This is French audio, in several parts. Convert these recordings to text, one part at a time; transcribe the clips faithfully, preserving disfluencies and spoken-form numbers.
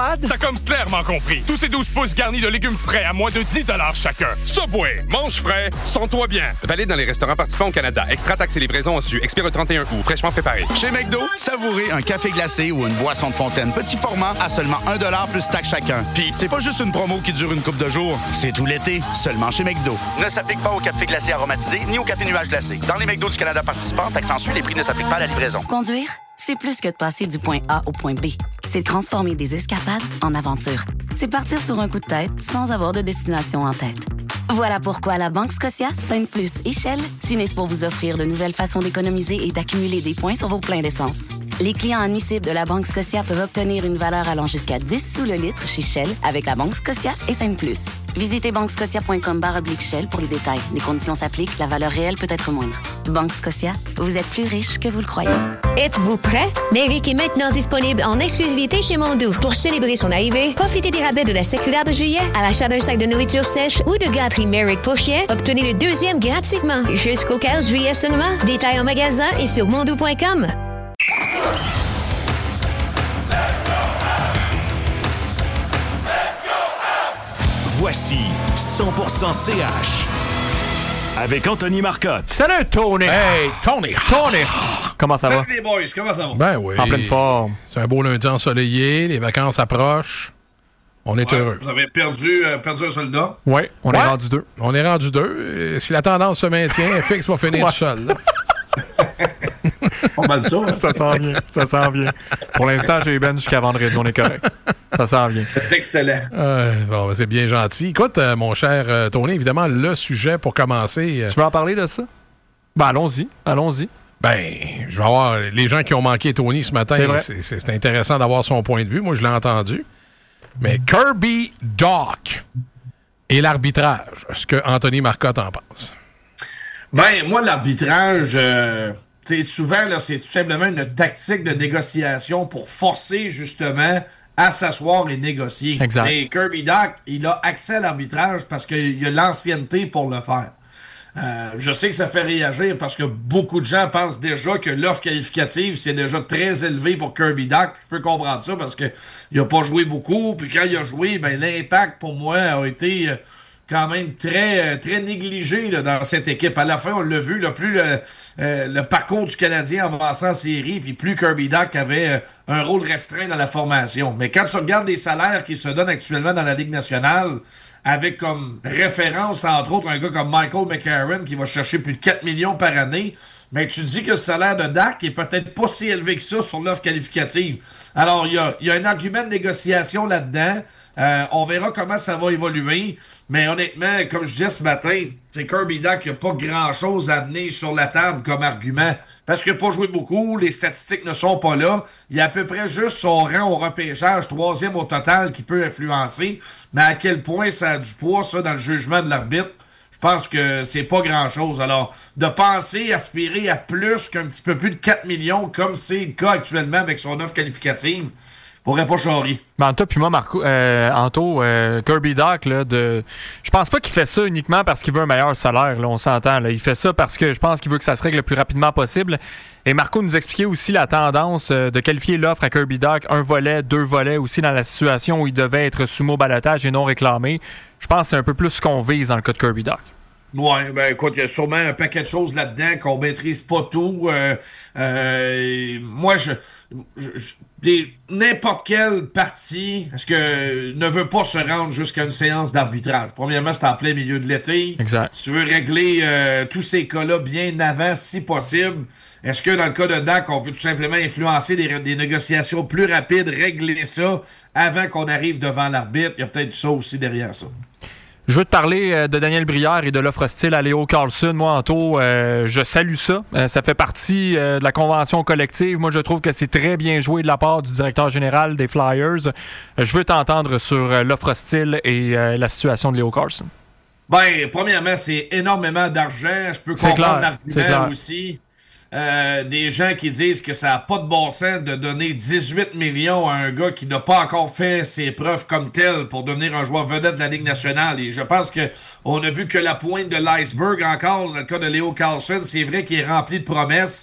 escapade? T'as comme clairement compris. Tous ces douze pouces garnis de légumes frais à moins de dix dollars chacun. Subway, mange frais, sens-toi bien. Valide dans les restaurants participants au Canada. Extra taxes et livraison en su. Expire le trente et un août. Fraîchement préparé. Chez McDo, savourez un café glacé ou une boisson de fontaine petit format à seulement un dollar plus taxe chacun. Puis c'est pas juste une promo qui dure une couple de jours. C'est tout l'été, seulement chez McDo. Ne s'applique pas au café glacé aromatisé ni au café nuage glacé. Dans les McDo du Canada participants, taxes en su, les prix ne s'appliquent pas à la livraison. Conduire, c'est plus que de passer du point A au point B. C'est transformer des escapades en aventures. C'est partir sur un coup de tête sans avoir de destination en tête. Voilà pourquoi la Banque Scotia, Sainte Plus et Shell s'unissent pour vous offrir de nouvelles façons d'économiser et d'accumuler des points sur vos pleins d'essence. Les clients admissibles de la Banque Scotia peuvent obtenir une valeur allant jusqu'à dix sous le litre chez Shell avec la Banque Scotia et Sainte Plus. Visitez banquescotia.com barre oblique Shell pour les détails. Les conditions s'appliquent, la valeur réelle peut être moindre. Banque Scotia, vous êtes plus riche que vous le croyez. Êtes-vous prêt? Méric est maintenant disponible en exclusivité chez Mondou. Pour célébrer son arrivée, profitez des rabais de la séculaire de juillet à l'achat d'un sac de nourriture sèche ou de gâterie Méric pour chien. Obtenez le deuxième gratuitement jusqu'au quinze juillet seulement. Détails en magasin et sur mondou point com. Voici cent pour cent C H avec Anthony Marcotte. Salut Tony! Hey, Tony! Tony! Comment ça Salut va? les boys, comment ça va? Ben oui. En pleine forme. C'est un beau lundi ensoleillé, les vacances approchent. On est Ouais, heureux. Vous avez perdu, euh, perdu un soldat? Oui, on Ouais. est rendu deux. On est rendu deux. Et si la tendance se maintient, F X va finir Ouais. tout seul. là. On va ça. Hein? Ça s'en vient, ça s'en vient. Pour l'instant, j'ai Ben jusqu'à vendredi, on est correct. Ça s'en vient. C'est excellent. Euh, bon, c'est bien gentil. Écoute, euh, mon cher euh, Tony, évidemment, le sujet pour commencer. euh, Tu veux en parler de ça? Ben, allons-y, allons-y. Ben, je vais avoir les gens qui ont manqué Tony ce matin. C'est vrai. C'est, c'est- c'est intéressant d'avoir son point de vue. Moi, je l'ai entendu. Mais Kirby Dach et l'arbitrage, ce que Anthony Marcotte en pense. Ben, moi, l'arbitrage, euh, tu sais, souvent, là, c'est tout simplement une tactique de négociation pour forcer, justement, à s'asseoir et négocier. Exact. Et Kirby Dach, il a accès à l'arbitrage parce qu'il a l'ancienneté pour le faire. Euh, je sais que ça fait réagir parce que beaucoup de gens pensent déjà que l'offre qualificative, c'est déjà très élevé pour Kirby Dach. Je peux comprendre ça parce que il a pas joué beaucoup. Puis quand il a joué, ben l'impact pour moi a été euh, quand même très euh, très négligé là, dans cette équipe. À la fin, on l'a vu, là, plus le, euh, le parcours du Canadien avançant en série, puis plus Kirby Dach avait euh, un rôle restreint dans la formation. Mais quand tu regardes les salaires qui se donnent actuellement dans la Ligue nationale, avec comme référence, entre autres, un gars comme Michael McCarron qui va chercher plus de quatre millions par année, mais tu dis que le salaire de Dach est peut-être pas si élevé que ça sur l'offre qualificative. Alors, il y a, y a un argument de négociation là-dedans. Euh, on verra comment ça va évoluer. Mais honnêtement, comme je disais ce matin, c'est Kirby Dach qui n'a pas grand-chose à amener sur la table comme argument. Parce qu'il n'a pas joué beaucoup, les statistiques ne sont pas là. Il y a à peu près juste son rang au repêchage, troisième au total, qui peut influencer. Mais à quel point ça a du poids, ça, dans le jugement de l'arbitre? Je pense que c'est pas grand-chose. Alors, de penser, aspirer à plus qu'un petit peu plus de quatre millions, comme c'est le cas actuellement avec son offre qualificative, pourrait pas charrier. Ben, toi puis moi, Marco, euh, Anto, euh, Kirby Dach, là, de... je pense pas qu'il fait ça uniquement parce qu'il veut un meilleur salaire, là, on s'entend. Là. Il fait ça parce que je pense qu'il veut que ça se règle le plus rapidement possible. Et Marco nous expliquait aussi la tendance euh, de qualifier l'offre à Kirby Dach, un volet, deux volets aussi dans la situation où il devait être soumis au balotage et non réclamé. Je pense que c'est un peu plus ce qu'on vise dans le cas de Kirby Dach. Ouais, ben écoute, il y a sûrement un paquet de choses là-dedans qu'on maîtrise pas tout. Euh, euh, moi, je, je, je des, n'importe quelle partie, est-ce que ne veut pas se rendre jusqu'à une séance d'arbitrage. Premièrement, c'est en plein milieu de l'été. Exact. Si tu veux régler euh, tous ces cas-là bien avant, si possible, est-ce que dans le cas de Dach, on veut tout simplement influencer des, des négociations plus rapides, régler ça avant qu'on arrive devant l'arbitre? Il y a peut-être ça aussi derrière ça. Je veux te parler euh, de Daniel Brière et de l'offre hostile à Leo Carlsson. Moi, Anto, euh, je salue ça. Euh, ça fait partie euh, de la convention collective. Moi, je trouve que c'est très bien joué de la part du directeur général des Flyers. Euh, je veux t'entendre sur euh, l'offre hostile et euh, la situation de Leo Carlsson. Ben, premièrement, c'est énormément d'argent. Je peux C'est comprendre clair, c'est l'argument clair. aussi. Euh, des gens qui disent que ça n'a pas de bon sens de donner dix-huit millions à un gars qui n'a pas encore fait ses preuves comme tel pour devenir un joueur vedette de la Ligue nationale. Et je pense que on a vu que la pointe de l'iceberg encore, dans le cas de Leo Carlsson, c'est vrai qu'il est rempli de promesses.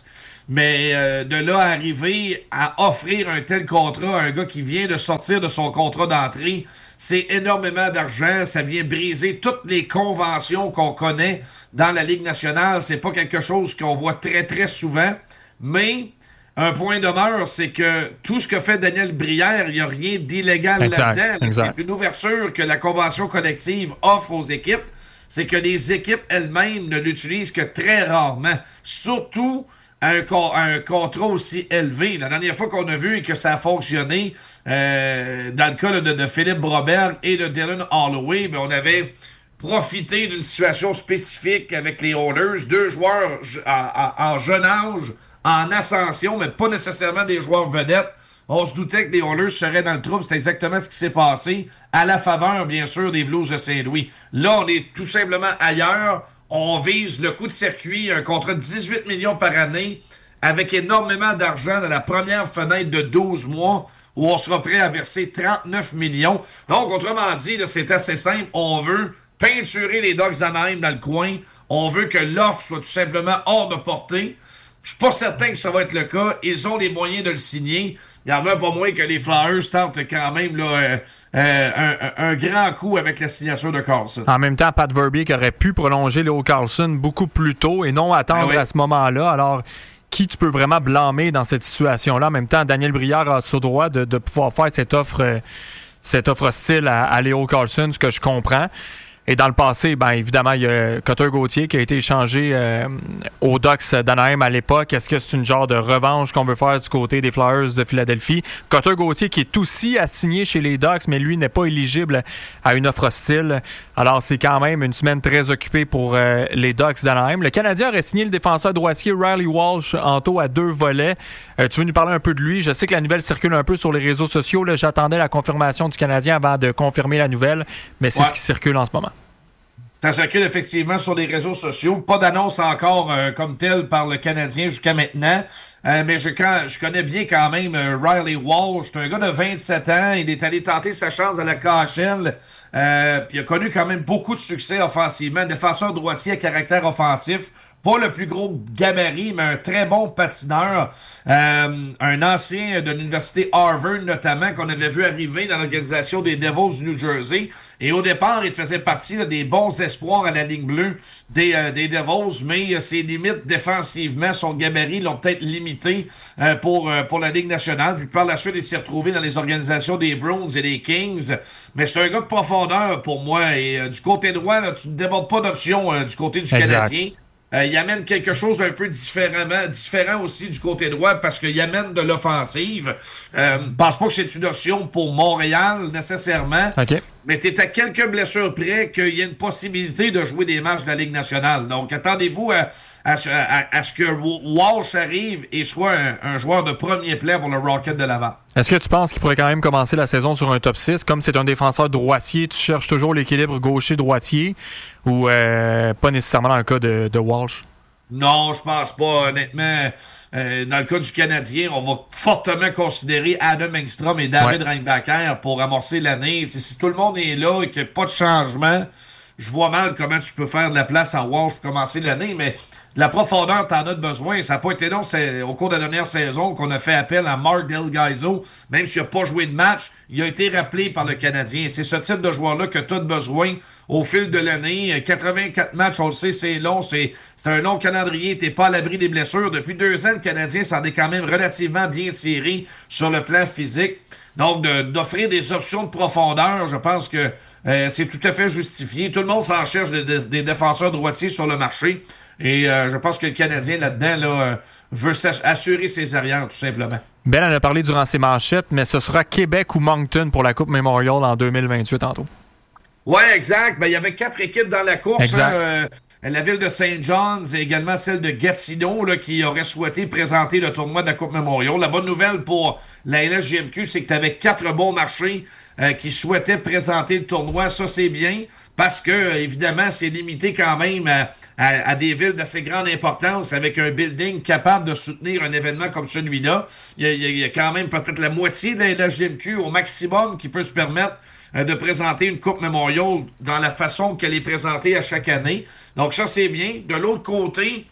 Mais euh, de là à arriver à offrir un tel contrat à un gars qui vient de sortir de son contrat d'entrée, c'est énormément d'argent. Ça vient briser toutes les conventions qu'on connaît dans la Ligue nationale. C'est pas quelque chose qu'on voit très, très souvent. Mais un point demeure, c'est que tout ce que fait Daniel Brière, il n'y a rien d'illégal exact, là-dedans. exact. C'est une ouverture que la convention collective offre aux équipes. C'est que les équipes elles-mêmes ne l'utilisent que très rarement. Surtout à un, co- à un contrat aussi élevé. La dernière fois qu'on a vu que ça a fonctionné, euh, dans le cas là, de, de Philippe Broberg et de Dylan Holloway, ben, on avait profité d'une situation spécifique avec les Oilers. Deux joueurs en, en, en jeune âge, en ascension, mais pas nécessairement des joueurs vedettes. On se doutait que les Oilers seraient dans le trouble. C'est exactement ce qui s'est passé, à la faveur, bien sûr, des Blues de Saint-Louis. Là, on est tout simplement ailleurs. On vise le coup de circuit, un contrat de dix-huit millions par année, avec énormément d'argent dans la première fenêtre de douze mois, où on sera prêt à verser trente-neuf millions. Donc, autrement dit, là, c'est assez simple. On veut peinturer les Ducks d'Anaheim dans le coin. On veut que l'offre soit tout simplement hors de portée. Je suis pas certain que ça va être le cas. Ils ont les moyens de le signer. Il y en a pas moins que les Flyers tentent quand même là, euh, euh, un, un grand coup avec la signature de Carlson. En même temps, Pat Verbeek aurait pu prolonger Leo Carlson beaucoup plus tôt et non attendre ben oui. à ce moment-là. Alors, qui tu peux vraiment blâmer dans cette situation-là? En même temps, Daniel Brière a ce droit de, de pouvoir faire cette offre, euh, cette offre hostile à, à Leo Carlson, ce que je comprends. Et dans le passé, ben évidemment, il y a Cutter Gauthier qui a été échangé euh, aux Ducks d'Anaheim à l'époque. Est-ce que c'est une genre de revanche qu'on veut faire du côté des Flyers de Philadelphie? Cutter Gauthier qui est aussi assigné chez les Ducks, mais lui n'est pas éligible à une offre hostile. Alors, c'est quand même une semaine très occupée pour euh, les Ducks d'Anaheim. Le Canadien aurait signé le défenseur droitier Riley Walsh en taux à deux volets. Euh, tu veux nous parler un peu de lui? Je sais que la nouvelle circule un peu sur les réseaux sociaux. Là, j'attendais la confirmation du Canadien avant de confirmer la nouvelle, mais c'est ouais. ce qui circule en ce moment. Ça circule effectivement sur les réseaux sociaux. Pas d'annonce encore euh, comme telle par le Canadien jusqu'à maintenant. Euh, mais je, quand, je connais bien quand même euh, Riley Walsh. C'est un gars de vingt-sept ans. Il est allé tenter sa chance à la K H L. Euh, puis il a connu quand même beaucoup de succès offensivement. Défenseur droitier à caractère offensif. Pas le plus gros gabarit, mais un très bon patineur. Euh, un ancien de l'université Harvard, notamment, qu'on avait vu arriver dans l'organisation des Devils du New Jersey. Et au départ, il faisait partie là, des bons espoirs à la ligne bleue des, euh, des Devils, mais euh, ses limites défensivement, son gabarit l'ont peut-être limité euh, pour, euh, pour la Ligue nationale. Puis par la suite, il s'est retrouvé dans les organisations des Bruins et des Kings. Mais c'est un gars de profondeur pour moi. Et euh, du côté droit, là, tu ne débordes pas d'options euh, du côté du exact. Canadien. Euh, il amène quelque chose d'un peu différemment, différent aussi du côté droit parce qu'il amène de l'offensive. Euh, je pense pas que c'est une option pour Montréal nécessairement. Okay. Mais tu es à quelques blessures près qu'il y ait une possibilité de jouer des matchs de la Ligue nationale. Donc, attendez-vous à, à, à, à ce que Walsh arrive et soit un, un joueur de premier plan pour le Rocket de Laval. Est-ce que tu penses qu'il pourrait quand même commencer la saison sur un top six? Comme c'est un défenseur droitier, tu cherches toujours l'équilibre gaucher-droitier ou euh, pas nécessairement dans le cas de, de Walsh? Non, je pense pas. Honnêtement, euh, dans le cas du Canadien, on va fortement considérer Adam Engstrom et David ouais. Reinbacher pour amorcer l'année. T'sais, si tout le monde est là et qu'il n'y a pas de changement, je vois mal comment tu peux faire de la place à Walsh pour commencer l'année, mais de la profondeur, t'en as besoin. Ça n'a pas été long c'est, au cours de la dernière saison qu'on a fait appel à Mark Del Gaizo. Même s'il n'a pas joué de match, il a été rappelé par le Canadien. C'est ce type de joueur-là que tu as besoin au fil de l'année. quatre-vingt-quatre matchs, on le sait, c'est long. C'est, c'est un long calendrier. T'es pas à l'abri des blessures. Depuis deux ans, le Canadien s'en est quand même relativement bien tiré sur le plan physique. Donc, de, d'offrir des options de profondeur, je pense que euh, c'est tout à fait justifié. Tout le monde s'en cherche de, de, des défenseurs droitiers sur le marché. Et euh, je pense que le Canadien, là-dedans, là, euh, veut assurer ses arrières, tout simplement. Ben en a parlé durant ses manchettes, mais ce sera Québec ou Moncton pour la Coupe Memorial en deux mille vingt-huit tantôt. Oui, exact. Ben, il y avait quatre équipes dans la course. Exact. Hein, euh, la ville de Saint John's et également celle de Gatineau là, qui aurait souhaité présenter le tournoi de la Coupe Memorial. La bonne nouvelle pour la L S G M Q, c'est que tu avais quatre bons marchés euh, qui souhaitaient présenter le tournoi. Ça, c'est bien parce que, euh, évidemment, c'est limité quand même à, à, à des villes d'assez grande importance avec un building capable de soutenir un événement comme celui-là. Il y a, il y a quand même peut-être la moitié de la L S G M Q au maximum qui peut se permettre de présenter une Coupe Memorial dans la façon qu'elle est présentée à chaque année. Donc ça, c'est bien. De l'autre côté,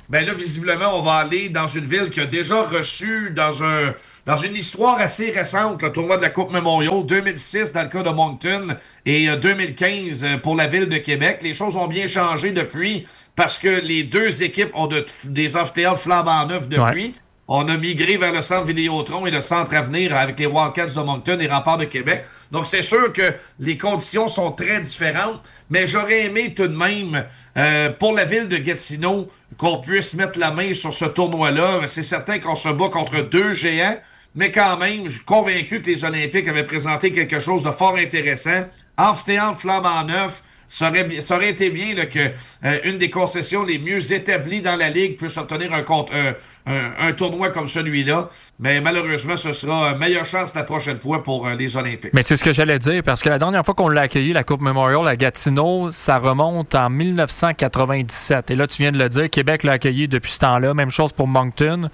ben là, visiblement, on va aller dans une ville qui a déjà reçu dans un dans une histoire assez récente le tournoi de la Coupe Memorial, deux mille six dans le cas de Moncton et deux mille quinze pour la ville de Québec. Les choses ont bien changé depuis parce que les deux équipes ont de, des amphithéâtres flambant neufs depuis. Ouais. On a migré vers le centre Vidéotron et le centre Avenir avec les Wildcats de Moncton et Remparts de Québec. Donc, c'est sûr que les conditions sont très différentes, mais j'aurais aimé tout de même, euh, pour la ville de Gatineau, qu'on puisse mettre la main sur ce tournoi-là. C'est certain qu'on se bat contre deux géants, mais quand même, je suis convaincu que les Olympiques avaient présenté quelque chose de fort intéressant. Amphithéâtre flambant neuf. Ça aurait, ça aurait été bien là, que euh, une des concessions les mieux établies dans la Ligue puisse obtenir un, compte, euh, un, un tournoi comme celui-là. Mais malheureusement, ce sera une meilleure chance la prochaine fois pour euh, les Olympiques. Mais c'est ce que j'allais dire, parce que la dernière fois qu'on l'a accueilli, la Coupe Memorial à Gatineau, ça remonte en dix-neuf cent quatre-vingt-dix-sept. Et là, tu viens de le dire, Québec l'a accueilli depuis ce temps-là. Même chose pour Moncton.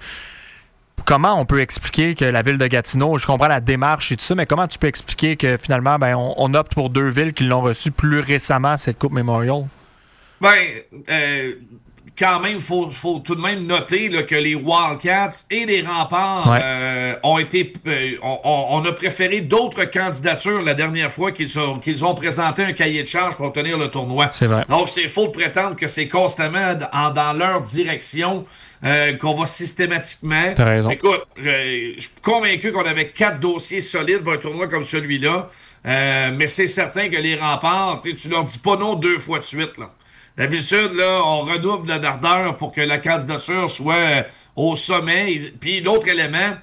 Comment on peut expliquer que la ville de Gatineau, je comprends la démarche et tout ça, mais comment tu peux expliquer que finalement, ben, on, on opte pour deux villes qui l'ont reçu plus récemment, cette Coupe Memorial? Ben, euh, quand même, il faut, faut tout de même noter là, que les Wildcats et les Remparts ouais. euh, ont été... Euh, on, on a préféré d'autres candidatures la dernière fois qu'ils, sont, qu'ils ont présenté un cahier de charges pour obtenir le tournoi. C'est vrai. Donc, c'est faux de prétendre que c'est constamment en, dans leur direction euh, qu'on va systématiquement... T'as raison. Écoute, je, je suis convaincu qu'on avait quatre dossiers solides pour un tournoi comme celui-là, euh, mais c'est certain que les Remparts, tu leur dis pas non deux fois de suite, là. D'habitude, là, on redouble d'ardeur pour que la candidature soit euh, au sommet. Puis l'autre élément,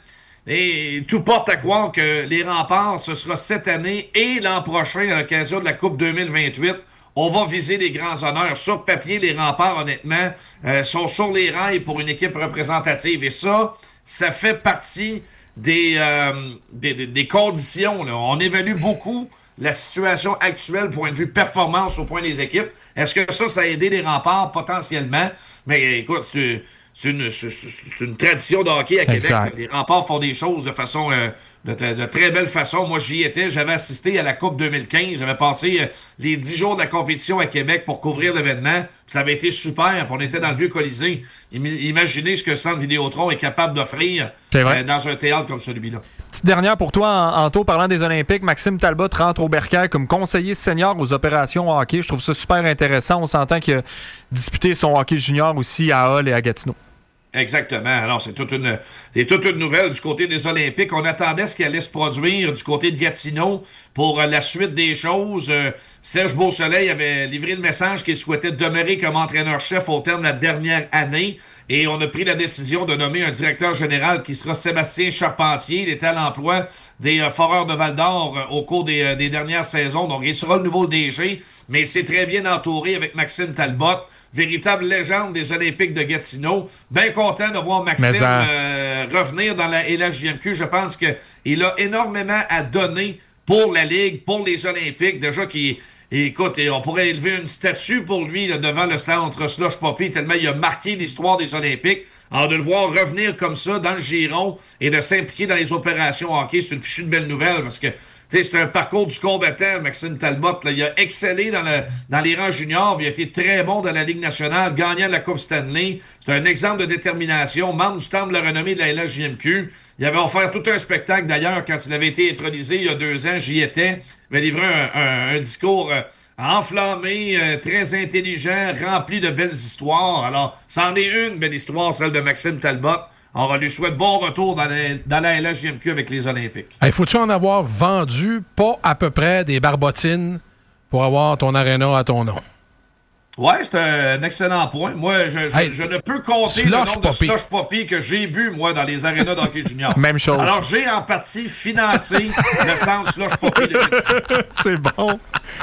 et tout porte à croire que les Remparts, ce sera cette année et l'an prochain, à l'occasion de la Coupe deux mille vingt-huit, on va viser les grands honneurs. Sur papier, les Remparts, honnêtement, euh, sont sur les rails pour une équipe représentative. Et ça, ça fait partie des, euh, des, des, des conditions, là. On évalue beaucoup la situation actuelle, point de vue performance au point des équipes. Est-ce que ça, ça a aidé les Remparts? Potentiellement. Mais écoute, c'est, c'est, une, c'est, c'est une tradition de hockey à Québec. Exact. Les Remparts font des choses de façon euh, de, de très belle façon. Moi, j'y étais. J'avais assisté à la Coupe deux mille quinze. J'avais passé euh, les dix jours de la compétition à Québec pour couvrir l'événement. Ça avait été super. On était dans le vieux Colisée. Imaginez ce que le Centre Vidéotron est capable d'offrir euh, dans un théâtre comme celui-là. Petite dernière pour toi, Anto, parlant des Olympiques, Maxime Talbot rentre au Bercail comme conseiller senior aux opérations hockey. Je trouve ça super intéressant. On s'entend qu'il a disputé son hockey junior aussi à Hull et à Gatineau. Exactement. Alors, c'est toute une, c'est toute une nouvelle du côté des Olympiques. On attendait ce qui allait se produire du côté de Gatineau pour la suite des choses. Euh, Serge Beausoleil avait livré le message qu'il souhaitait demeurer comme entraîneur-chef au terme de la dernière année. Et on a pris la décision de nommer un directeur général qui sera Sébastien Charpentier. Il était à l'emploi des euh, Foreurs de Val-d'Or euh, au cours des, euh, des dernières saisons. Donc, il sera le nouveau D G, mais c'est très bien entouré avec Maxime Talbot, véritable légende des Olympiques de Gatineau. Bien content de voir Maxime euh, revenir dans la L H J M Q. Je pense qu'il a énormément à donner pour la Ligue, pour les Olympiques. Déjà qu'il Et écoute, on pourrait élever une statue pour lui là, devant le centre Slush Poppy, tellement il a marqué l'histoire des Olympiques. Alors, de le voir revenir comme ça dans le giron et de s'impliquer dans les opérations hockey, c'est une fichue de belle nouvelle parce que c'est un parcours du combattant, Maxime Talbot. Là, il a excellé dans, le, dans les rangs juniors, il a été très bon dans la Ligue nationale, gagnant de la Coupe Stanley. C'est un exemple de détermination, membre du temple de la renommée de la L H J M Q. Il avait offert tout un spectacle, d'ailleurs, quand il avait été intronisé il y a deux ans, j'y étais. Il avait livré un, un, un discours euh, enflammé, euh, très intelligent, rempli de belles histoires. Alors, c'en est une belle histoire, celle de Maxime Talbot. On lui souhaite bon retour dans la, dans la L H J M Q avec les Olympiques. Hey, faut-tu en avoir vendu pas à peu près des barbotines pour avoir ton aréna à ton nom? Ouais, c'est un excellent point. Moi, je, je, hey, je ne peux compter le nombre de slush poppy que j'ai bu, moi, dans les arénas d'hockey junior. Même chose. Alors, j'ai en partie financé le centre slush poppy de Gatineau. C'est bon.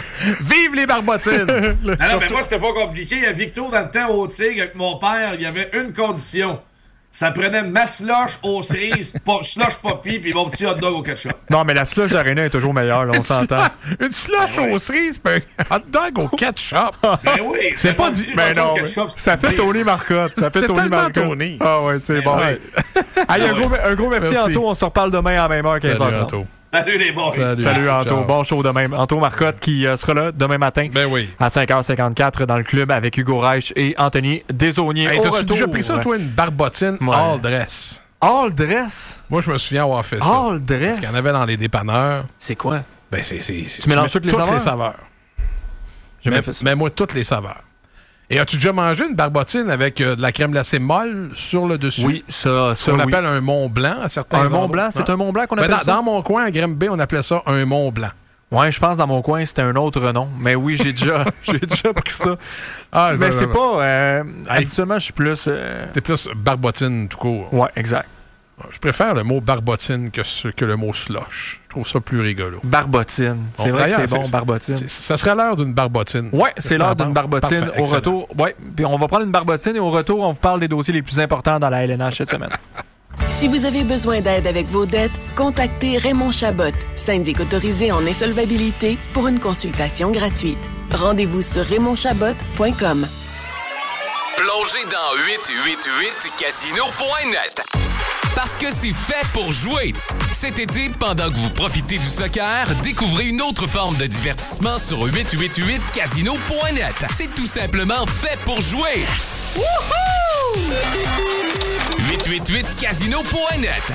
Vive les barbotines! Non, non, mais moi, c'était pas compliqué. À Victo, dans le temps, au Tigre, avec mon père, il y avait une condition. Ça prenait ma slush aux cerises, slush poppy, puis mon petit hot dog au ketchup. Non, mais la slush d'Arena est toujours meilleure, là, on s'entend. Une slush ben aux oui. cerises, puis un hot dog au ketchup. Ben oui, c'est pas dit. Mais non, ketchup, ça fait Tony Marcotte. Ça fait c'est Tony tellement Marcotte. Tony. Ah ouais, c'est ben bon. Oui. Allez, un, gros, un gros merci, merci. Anto. On se reparle demain à la même heure, quinze heures. Salut, Anto. Salut les boys. Salut, Salut Anto. Ciao. Bon show demain. Anto Marcotte qui euh, sera là demain matin ben oui. à cinq heures cinquante-quatre dans le club avec Hugo Reich et Anthony Desaulniers. Hey, t'as-tu déjà pris ça, toi, une barbotine ouais. all dress? All dress? Moi, je me souviens avoir fait ça. All dress? Parce qu'il y en avait dans les dépanneurs. C'est quoi? Ben, c'est... c'est, c'est tu mélanges toutes les toutes saveurs? les saveurs. J'ai mais, fait ça. mais moi, toutes les saveurs. Et as-tu déjà mangé une barbotine avec euh, de la crème glacée molle sur le dessus? Oui, ça, ça On oui. appelle un Mont Blanc à certains Un endroits. Mont Blanc? C'est hein? un Mont Blanc qu'on ben appelle dans, ça? Dans mon coin, à Grimby, on appelait ça un Mont Blanc. Ouais, je pense dans mon coin, c'était un autre nom. Mais oui, j'ai déjà, j'ai déjà pris ça. Ah, mais c'est pas... Euh, habituellement, je suis plus... Euh... T'es plus barbotine tout court. Ouais, exact. Je préfère le mot barbotine que, ce, que le mot slush. Je trouve ça plus rigolo. Barbotine. C'est bon, vrai que c'est bon, c'est, barbotine. C'est, ça serait l'heure d'une barbotine. Ouais, c'est l'heure d'une barbotine. Parfait, au excellent. retour, ouais. Puis on va prendre une barbotine et au retour, on vous parle des dossiers les plus importants dans la L N H cette semaine. Si vous avez besoin d'aide avec vos dettes, contactez Raymond Chabot, syndic autorisé en insolvabilité, pour une consultation gratuite. Rendez-vous sur raymond chabot point com. Plongez dans huit cent quatre-vingt-huit casino point net. Parce que c'est fait pour jouer. Cet été, pendant que vous profitez du soccer, découvrez une autre forme de divertissement sur huit cent quatre-vingt-huit casino point net. C'est tout simplement fait pour jouer. Wouhou! huit cent quatre-vingt-huit casino point net.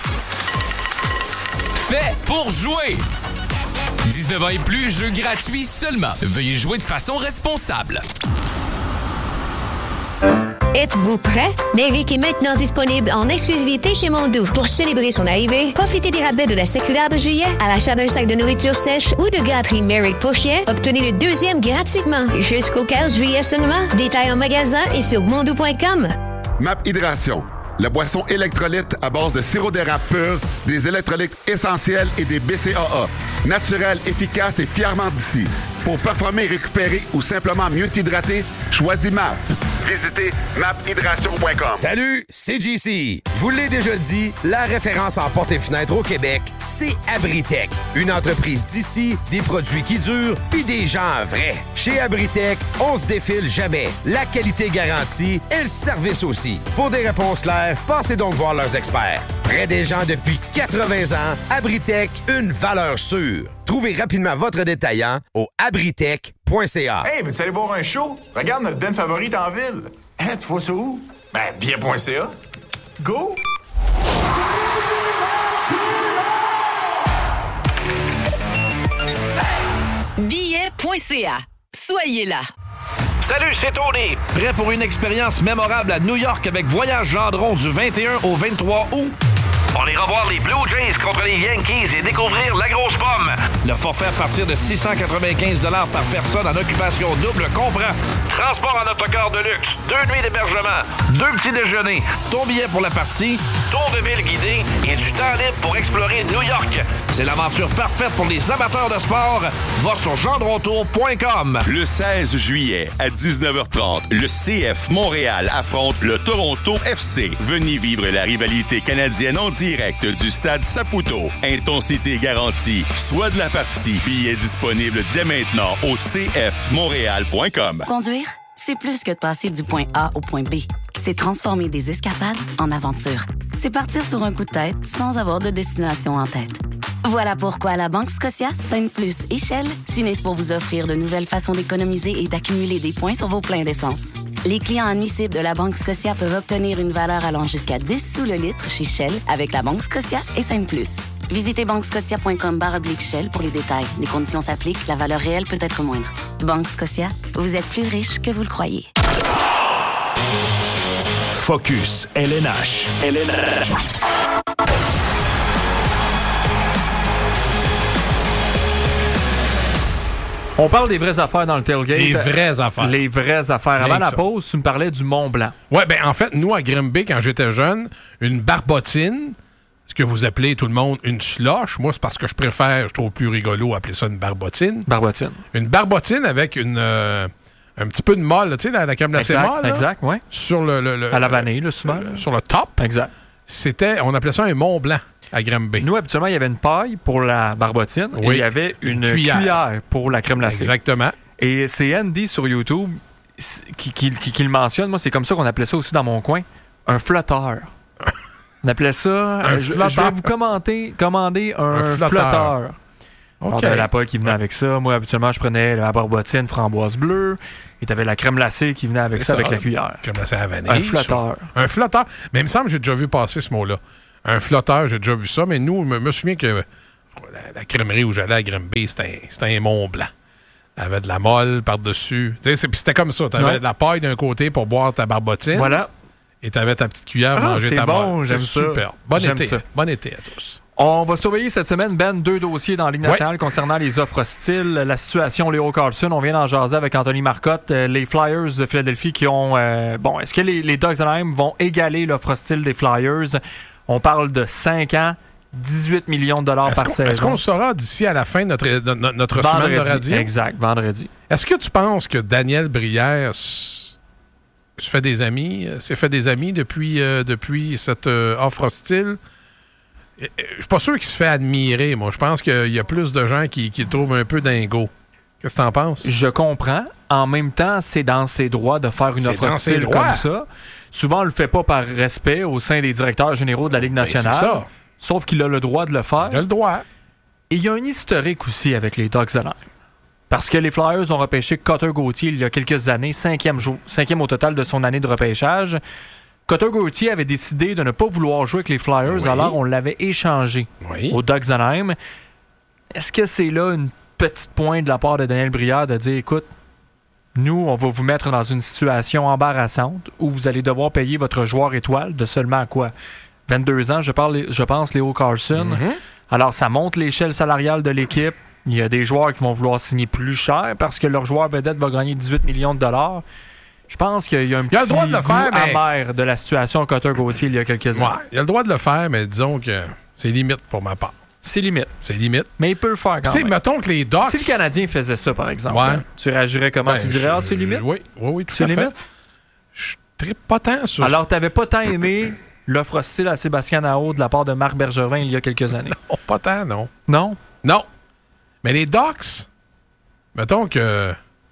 Fait pour jouer. dix-neuf ans et plus, jeu gratuit seulement. Veuillez jouer de façon responsable. Êtes-vous prêt? Merrick est maintenant disponible en exclusivité chez Mondou. Pour célébrer son arrivée, profitez des rabais de la séculaire de juillet. À l'achat d'un sac de nourriture sèche ou de gâterie Merrick pour chien, obtenez le deuxième gratuitement. Jusqu'au quinze juillet seulement. Détails en magasin et sur mondou point com. Map Hydration, la boisson électrolyte à base de sirop d'érable pur, des électrolytes essentiels et des B C A A. Naturel, efficace et fièrement d'ici. Pour performer, récupérer ou simplement mieux t'hydrater, choisis M A P. Visitez map hydration point com. Salut, c'est J C. Je vous l'ai déjà dit, la référence en portes et fenêtres au Québec, c'est Abritech. Une entreprise d'ici, des produits qui durent, puis des gens vrais. Chez Abritech, on se défile jamais. La qualité garantie et le service aussi. Pour des réponses claires, passez donc voir leurs experts. Près des gens depuis quatre-vingts ans, Abritech, une valeur sûre. Trouvez rapidement votre détaillant au abritech point c a. Hey, veux-tu aller voir un show? Regarde notre band favorite en ville. Hein, tu vois ça où? Ben, billet point c a. Go! billet point c a. Soyez là. Salut, c'est Tony. Prêt pour une expérience mémorable à New York avec Voyage Gendron du vingt et un au vingt-trois août? On ira voir les Blue Jays contre les Yankees et découvrir la grosse pomme. Le forfait à partir de six cent quatre-vingt-quinze dollars par personne en occupation double comprend transport en autocar de luxe, deux nuits d'hébergement, deux petits déjeuners, ton billet pour la partie, tour de ville guidé et du temps libre pour explorer New York. C'est l'aventure parfaite pour les amateurs de sport. Va sur gendrontour point com. Le seize juillet à dix-neuf heures trente, le C F Montréal affronte le Toronto F C. Venez vivre la rivalité canadienne en direct du stade Saputo. Intensité garantie. Soit de la partie. Billets disponibles dès maintenant au c f montréal point com. Conduire, c'est plus que de passer du point A au point B. C'est transformer des escapades en aventures. C'est partir sur un coup de tête sans avoir de destination en tête. Voilà pourquoi la Banque Scotia, Sainte Plus et Shell s'unissent pour vous offrir de nouvelles façons d'économiser et d'accumuler des points sur vos pleins d'essence. Les clients admissibles de la Banque Scotia peuvent obtenir une valeur allant jusqu'à dix sous le litre chez Shell avec la Banque Scotia et Sainte Plus. Visitez banque scotia point com barre oblique Shell pour les détails. Les conditions s'appliquent, la valeur réelle peut être moindre. Banque Scotia, vous êtes plus riche que vous le croyez. Focus L N H. L N H. On parle des vraies affaires dans le tailgate. Les vraies affaires. Les vraies affaires. Avant la pause, tu me parlais du Mont Blanc. Oui, bien, en fait, nous, à Grimby, quand j'étais jeune, une barbotine, ce que vous appelez tout le monde une slush, moi, c'est parce que je préfère, je trouve plus rigolo appeler ça une barbotine. Barbotine. Une barbotine avec une... Euh, un petit peu de molle, tu sais, la, la crème glacée exact, molle. Exact, oui. Sur le, le, le... À la vanille, là, souvent. Le, sur le top. Exact. C'était... On appelait ça un Mont Blanc à Grimby. Nous, habituellement, il y avait une paille pour la barbotine oui. et il y avait une, une cuillère. cuillère pour la crème glacée. Exactement. Et c'est Andy sur YouTube qui, qui, qui, qui le mentionne. Moi, c'est comme ça qu'on appelait ça aussi dans mon coin. Un flotteur. On appelait ça... Un euh, je, je vais vous commenter, commander un, Un flotteur. flotteur. OK. On avait la poêle qui venait avec ça. Moi, habituellement, je prenais la barbotine framboise bleue. Et t'avais la crème glacée qui venait avec C'est ça, ça, avec la cuillère. Crème glacée à la vanille. Un flotteur. Un flotteur. Mais il me semble que j'ai déjà vu passer ce mot-là. Un flotteur, j'ai déjà vu ça. Mais nous, je me, me souviens que la, la crèmerie où j'allais à Grimby, c'était un, c'était un Mont Blanc. Elle avait de la molle par-dessus. Tu sais, c'est- puis c'était comme ça. Tu avais Ouais. de la paille d'un côté pour boire ta barbotine. Voilà. Et tu avais ta petite cuillère pour Ah, manger c'est ta bon, molle. j'aime C'est ça. super. Bon J'aime été. ça. Bon été à tous. On va surveiller cette semaine, Ben, deux dossiers dans la Ligue nationale Ouais. concernant les offres hostiles. La situation Léo Carlson, on vient d'en jaser avec Anthony Marcotte. Euh, les Flyers de Philadelphie qui ont... euh, bon, est-ce que les, les Ducks d'Anaheim vont égaler l'offre hostile des Flyers? On parle de cinq ans, dix-huit millions de dollars Est-ce par qu'on, saison. est-ce qu'on le saura d'ici à la fin de notre, de notre, notre semaine de Vendredi, radio? exact, vendredi. Est-ce que tu penses que Daniel Brière s- se fait des amis, euh, s'est fait des amis depuis, euh, depuis cette euh, offre hostile? Euh, euh, Je suis pas sûr qu'il se fait admirer, moi. Je pense qu'il y a plus de gens qui, qui le trouvent un peu dingo. Qu'est-ce que t'en penses? Je comprends. En même temps, c'est dans ses droits de faire une C'est offre dans ses hostile droits. comme ça. Souvent, on le fait pas par respect au sein des directeurs généraux de la Ligue nationale. c'est ça. Sauf qu'il a le droit de le faire. Il a le droit. Et il y a un historique aussi avec les Ducks d'Anaheim. Parce que les Flyers ont repêché Cutter Gauthier il y a quelques années, cinquième, jou- cinquième au total de son année de repêchage. Cutter Gauthier avait décidé de ne pas vouloir jouer avec les Flyers, Oui. alors on l'avait échangé Oui. aux Ducks d'Anaheim. Est-ce que c'est là une petite pointe de la part de Daniel Brière de dire, écoute, nous, on va vous mettre dans une situation embarrassante où vous allez devoir payer votre joueur étoile de seulement quoi? vingt-deux ans, je, parle, je pense, Léo Carlson. Mm-hmm. Alors, ça monte l'échelle salariale de l'équipe. Il y a des joueurs qui vont vouloir signer plus cher parce que leur joueur vedette va gagner dix-huit millions de dollars. Je pense qu'il y a un Il a petit le droit de le goût faire, mais- amer de la situation Cutter Gauthier il y a quelques Ouais, années. il a le droit de le faire, mais disons que c'est limite pour ma part. C'est limite. C'est limite. Mais il peut le faire Tu quand sais, même. mettons que les Ducks... Si le Canadien faisait ça, par exemple, Ouais. hein, tu réagirais comment? Ben, tu dirais, ah, c'est je- limite? Oui, oui, oui, tout C'est à fait. limite? Je trippe pas tant sur... Alors, tu n'avais pas tant aimé l'offre hostile à Sébastien Nao de la part de Marc Bergevin il y a quelques années. Oh, pas tant, non. Non? Non. Mais les Ducks, mettons que...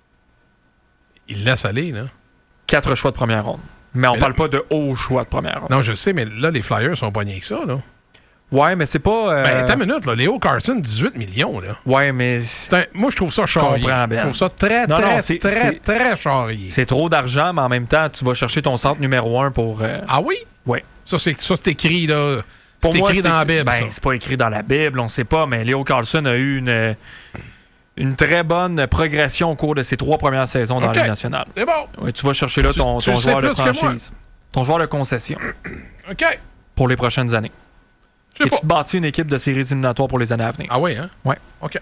Ils laissent aller, là. Quatre choix de première ronde. Mais on Mais parle là- pas de hauts choix de première ronde. Non, je sais, mais là, les Flyers sont pas niais que ça, là. Ouais, mais c'est pas... euh, Ben, attends une minute, là. Léo Carlson, dix-huit millions, là. Ouais, mais... C'est un- Moi, je trouve ça charrier. comprends, Ben. Je trouve ça très, Non, très, non, c'est- très, c'est- très charrier. C'est trop d'argent, mais en même temps, tu vas chercher ton centre numéro un pour... euh, Ah oui? Oui. Ça, c'est ça, c'est écrit, là. Pour C'est moi, écrit dans la Bible, ben, ça. c'est pas écrit dans la Bible, on sait pas, mais Léo Carlson a eu une, une très bonne progression au cours de ses trois premières saisons dans OK. la Ligue nationale. C'est bon. Ouais, tu vas chercher là Tu- ton, tu ton le sais joueur de plus que moi. franchise, ton joueur de concession OK. pour les prochaines années. Je sais Et pas. tu te bâtis une équipe de séries éliminatoires pour les années à venir. Ah oui, hein? Ouais. OK.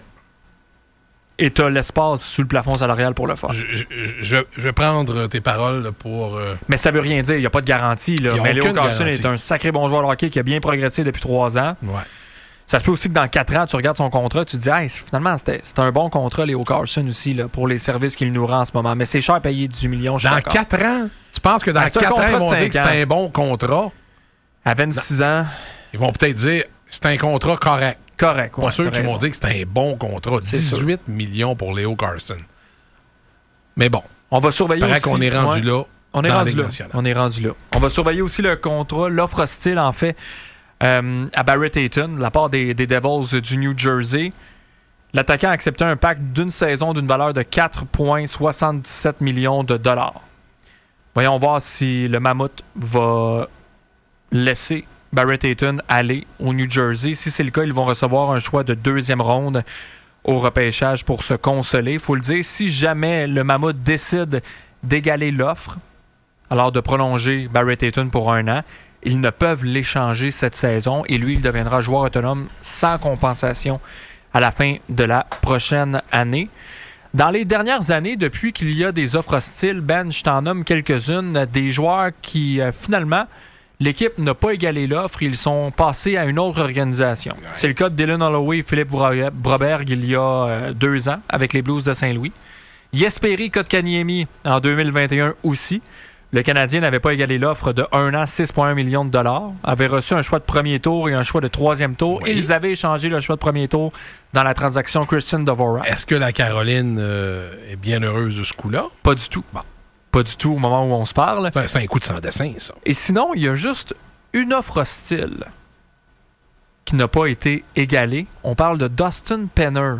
Et tu as l'espace sous le plafond salarial pour le faire. Je, je- je- je vais prendre tes paroles là, pour... euh, Mais ça veut rien dire, il n'y a pas de garantie. Là. Il y a Mais Léo aucune Carlson garantie. est un sacré bon joueur de hockey qui a bien progressé depuis trois ans. Ouais. Ça se peut aussi que dans quatre ans, tu regardes son contrat, tu te dis, hey, finalement, c'était c'était un bon contrat, Léo Carlson aussi, là, pour les services qu'il nous rend en ce moment. Mais c'est cher à payer dix-huit millions. je suis Dans d'accord. quatre ans? Tu penses que dans Ben, c'est un quatre ans, ils contrat de vont dire cinq que c'est ans. un bon contrat? À vingt-six ans, Ils vont peut-être dire c'est un contrat correct. correct. Pas Ouais, sûr t'as qu'ils vont raison. dire que c'est un bon contrat. C'est sûr. dix-huit millions pour Léo Carlson. Mais bon, On va surveiller paraît aussi. qu'on est rendu ouais. là. On est dans la rendu Ligue là. nationale. On est rendu là. On va surveiller aussi le contrat, l'offre hostile, en fait, euh, à Barrett Hayton, de la part des, des Devils du New Jersey. L'attaquant a accepté un pacte d'une saison d'une valeur de quatre virgule soixante-dix-sept millions de dollars. Voyons voir si le Mammouth va laisser Barrett Hayton aller au New Jersey. Si c'est le cas, ils vont recevoir un choix de deuxième ronde au repêchage pour se consoler. Il faut le dire, si jamais le Mammouth décide d'égaler l'offre, alors de prolonger Barrett Hayton pour un an, ils ne peuvent l'échanger cette saison et lui, il deviendra joueur autonome sans compensation à la fin de la prochaine année. Dans les dernières années, depuis qu'il y a des offres hostiles, Ben, je t'en nomme quelques-unes, des joueurs qui, euh, finalement, l'équipe n'a pas égalé l'offre, ils sont passés à une autre organisation. Ouais. C'est le cas de Dylan Holloway et Philippe Broberg il y a euh, deux ans avec les Blues de Saint-Louis. Jesperi Kotkaniemi en deux mille vingt et un aussi. Le Canadien n'avait pas égalé l'offre de un an, six virgule un millions de dollars. Avait reçu un choix de premier tour et un choix de troisième tour. Oui. Ils avaient échangé le choix de premier tour dans la transaction Christian Dvorak. Est-ce que la Caroline euh, est bien heureuse de ce coup-là? Pas du tout. Bon. Pas du tout au moment où on se parle. C'est un coup de sans dessin, ça. Et sinon, il y a juste une offre hostile qui n'a pas été égalée. On parle de Dustin Penner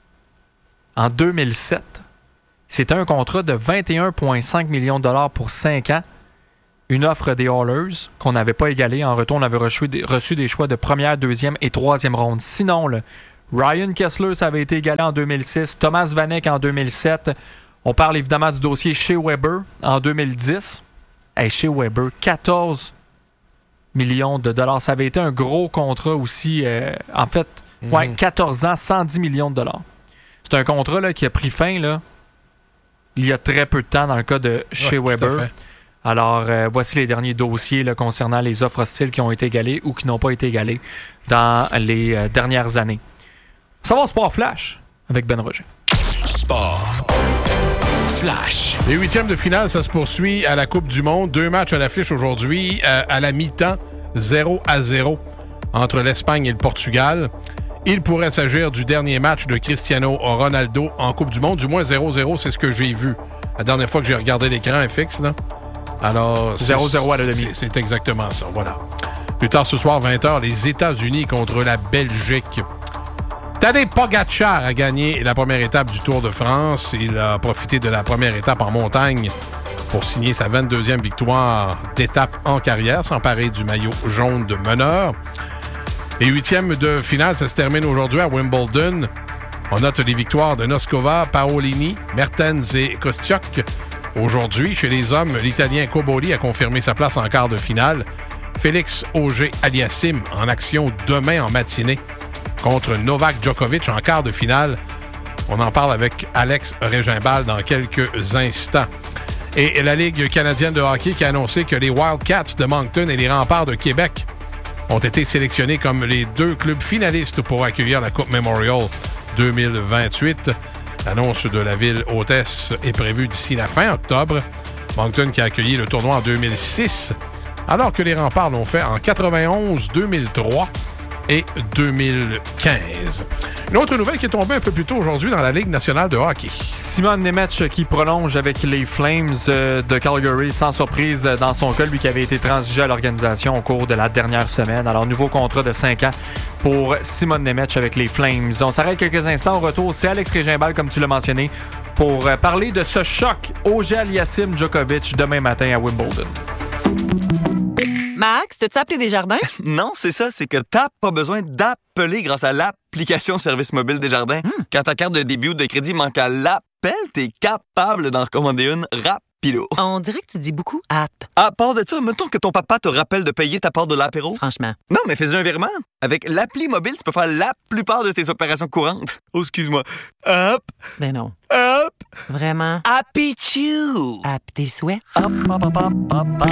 en deux mille sept. C'était un contrat de vingt et un virgule cinq millions de dollars pour cinq ans. Une offre des Oilers qu'on n'avait pas égalée. En retour, on avait reçu des, reçu des choix de première, deuxième et troisième ronde. Sinon, là, Ryan Kessler, ça avait été égalé en deux mille six. Thomas Vanek en deux mille sept. On parle évidemment du dossier Shea Weber en deux mille dix. Hey, Shea Weber, quatorze millions de dollars. Ça avait été un gros contrat aussi. Euh, en fait, mm-hmm. ouais, quatorze ans, cent dix millions de dollars. C'est un contrat là, qui a pris fin là, il y a très peu de temps dans le cas de Shea ouais, Weber. Alors, euh, voici les derniers dossiers là, concernant les offres hostiles qui ont été égalées ou qui n'ont pas été égalées dans les euh, dernières années. Ça va au Sport Flash avec Ben Roger. Sport Flash. Les huitièmes de finale, ça se poursuit à la Coupe du Monde. Deux matchs à l'affiche aujourd'hui. Euh, à la mi-temps, zéro à zéro entre l'Espagne et le Portugal. Il pourrait s'agir du dernier match de Cristiano Ronaldo en Coupe du Monde. Du moins zéro zéro, c'est ce que j'ai vu la dernière fois que j'ai regardé l'écran fixe. Là. Alors, zéro zéro à la demi. C'est, c'est exactement ça, voilà. Plus tard ce soir, vingt heures, les États-Unis contre la Belgique. Tadej Pogačar a gagné la première étape du Tour de France. Il a profité de la première étape en montagne pour signer sa vingt-deuxième victoire d'étape en carrière, s'emparer du maillot jaune de meneur. Les huitièmes de finale, ça se termine aujourd'hui à Wimbledon. On note les victoires de Noskova, Paolini, Mertens et Kostiuk. Aujourd'hui, chez les hommes, l'Italien Cobolli a confirmé sa place en quart de finale. Félix Auger-Aliassime en action demain en matinée contre Novak Djokovic en quart de finale. On en parle avec Alex Régimbal dans quelques instants. Et la Ligue canadienne de hockey qui a annoncé que les Wildcats de Moncton et les Remparts de Québec ont été sélectionnés comme les deux clubs finalistes pour accueillir la Coupe Memorial deux mille vingt-huit. L'annonce de la ville hôtesse est prévue d'ici la fin octobre. Moncton qui a accueilli le tournoi en deux mille six, alors que les Remparts l'ont fait en quatre-vingt-onze, deux mille trois et deux mille quinze. Une autre nouvelle qui est tombée un peu plus tôt aujourd'hui dans la Ligue nationale de hockey. Simon Nemec qui prolonge avec les Flames de Calgary, sans surprise dans son cas, lui qui avait été transigé à l'organisation au cours de la dernière semaine. Alors, nouveau contrat de cinq ans pour Simon Nemec avec les Flames. On s'arrête quelques instants. Au retour, c'est Alex Régimbal, comme tu l'as mentionné, pour parler de ce choc Auger-Aliassime Djokovic demain matin à Wimbledon. Max, t'as-tu appelé Desjardins? Non, c'est ça, c'est que t'as pas besoin d'appeler grâce à l'application Service mobile Desjardins. Mm. Quand ta carte de débit ou de crédit manque à l'appel, t'es capable d'en recommander une rapido. On dirait que tu dis beaucoup app. À part de ça, mettons que ton papa te rappelle de payer ta part de l'apéro. Franchement. Non, mais fais-y un virement. Avec l'appli mobile, tu peux faire la plupart de tes opérations courantes. Oh, excuse-moi. Hop. Ben non. Hop. Vraiment. Happy Chew. App tes souhaits. Hop, hop, hop, hop, hop, hop.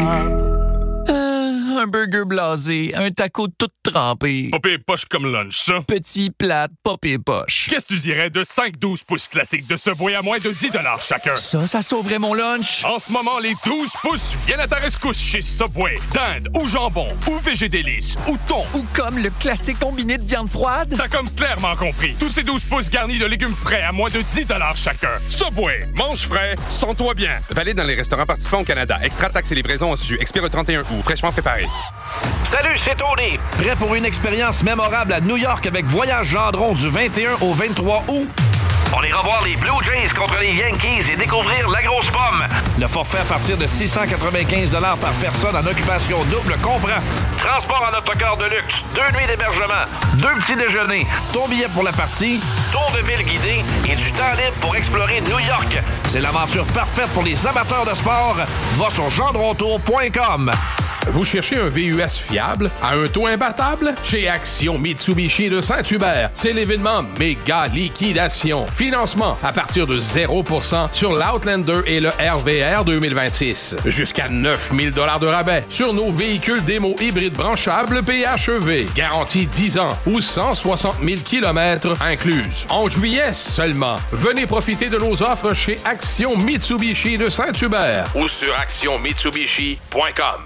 Euh, un burger blasé, un taco tout trempé. Pas pire poche comme lunch, ça. Petit, plate, pas pire poche. Qu'est-ce que tu dirais de cinq douze pouces classiques de Subway à moins de dix dollars chacun? Ça, ça sauverait mon lunch. En ce moment, les douze pouces viennent à ta rescousse chez Subway. Dinde ou jambon ou végé délice ou thon. Ou comme le classique combiné de viande froide. T'as comme clairement compris. Tous ces douze pouces garnis de légumes frais à moins de dix dollars chacun. Subway, mange frais, sens-toi bien. Valide dans les restaurants participants au Canada. Extra taxes et livraison en su. Expire le trente et un août. Fraîchement préparé. Salut, c'est Tony. Prêt pour une expérience mémorable à New York avec Voyage Gendron du vingt et un au vingt-trois août? On ira voir les Blue Jays contre les Yankees et découvrir la grosse pomme. Le forfait à partir de six cent quatre-vingt-quinze dollars par personne en occupation double comprend transport en autocar de luxe, deux nuits d'hébergement, deux petits déjeuners, ton billet pour la partie, tour de ville guidé et du temps libre pour explorer New York. C'est l'aventure parfaite pour les amateurs de sport. Va sur gendrontour point com. Vous cherchez un V U S fiable à un taux imbattable? Chez Action Mitsubishi de Saint-Hubert, c'est l'événement méga liquidation. Financement à partir de zéro pour cent sur l'Outlander et le R V R deux mille vingt-six. Jusqu'à neuf mille dollars de rabais sur nos véhicules démo hybrides branchables P H E V. Garantie dix ans ou cent soixante mille kilomètres incluses. En juillet seulement, venez profiter de nos offres chez Action Mitsubishi de Saint-Hubert ou sur action mitsubishi point com. Salut!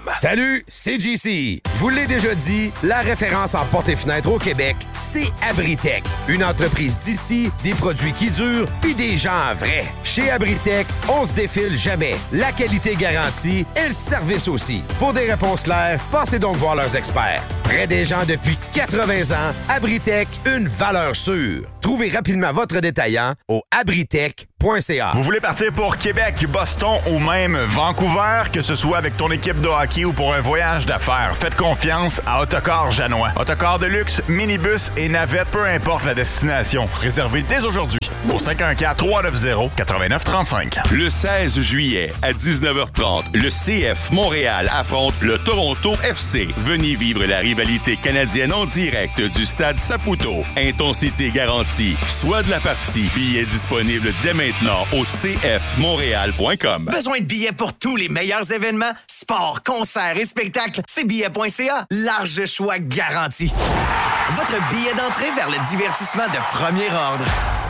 Salut, c'est J C. Je vous l'ai déjà dit, la référence en portes et fenêtres au Québec, c'est Abritech. Une entreprise d'ici, des produits qui durent, puis des gens vrais. Chez Abritech, on se défile jamais. La qualité garantie et le service aussi. Pour des réponses claires, passez donc voir leurs experts. Près des gens depuis quatre-vingts ans, Abritech, une valeur sûre. Trouvez rapidement votre détaillant au abritech point c a. Vous voulez partir pour Québec, Boston ou même Vancouver, que ce soit avec ton équipe de hockey ou pour un voyage d'affaires, faites confiance à Autocar Janois. Autocar de luxe, minibus et navette, peu importe la destination. Réservez dès aujourd'hui au cinq un quatre, trois neuf zéro, neuf neuf trois cinq. Le seize juillet à dix-neuf heures trente, le C F Montréal affronte le Toronto F C. Venez vivre la rivalité canadienne en direct du stade Saputo. Intensité garantie. Soit de la partie. Billets disponibles dès maintenant au c f montréal point com. Besoin de billets pour tous les meilleurs événements? Sport, concerts et spectacles? C'est billets point c a. Large choix garanti. Votre billet d'entrée vers le divertissement de premier ordre.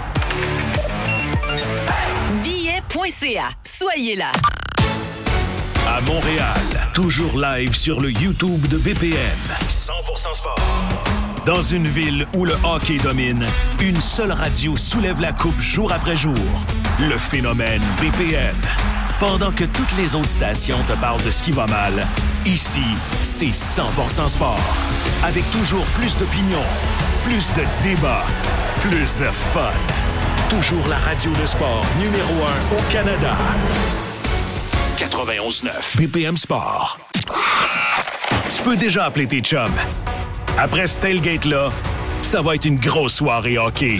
billets point c a. Soyez là. À Montréal, toujours live sur le YouTube de B P M. cent pour cent sport. Dans une ville où le hockey domine, une seule radio soulève la coupe jour après jour. Le phénomène B P M. Pendant que toutes les autres stations te parlent de ce qui va mal, ici, c'est cent pour cent sport. Avec toujours plus d'opinions, plus de débats, plus de fun. Toujours la radio de sport numéro un au Canada. quatre-vingt-onze neuf B P M Sport. Tu peux déjà appeler tes chums. Après ce tailgate-là, ça va être une grosse soirée hockey.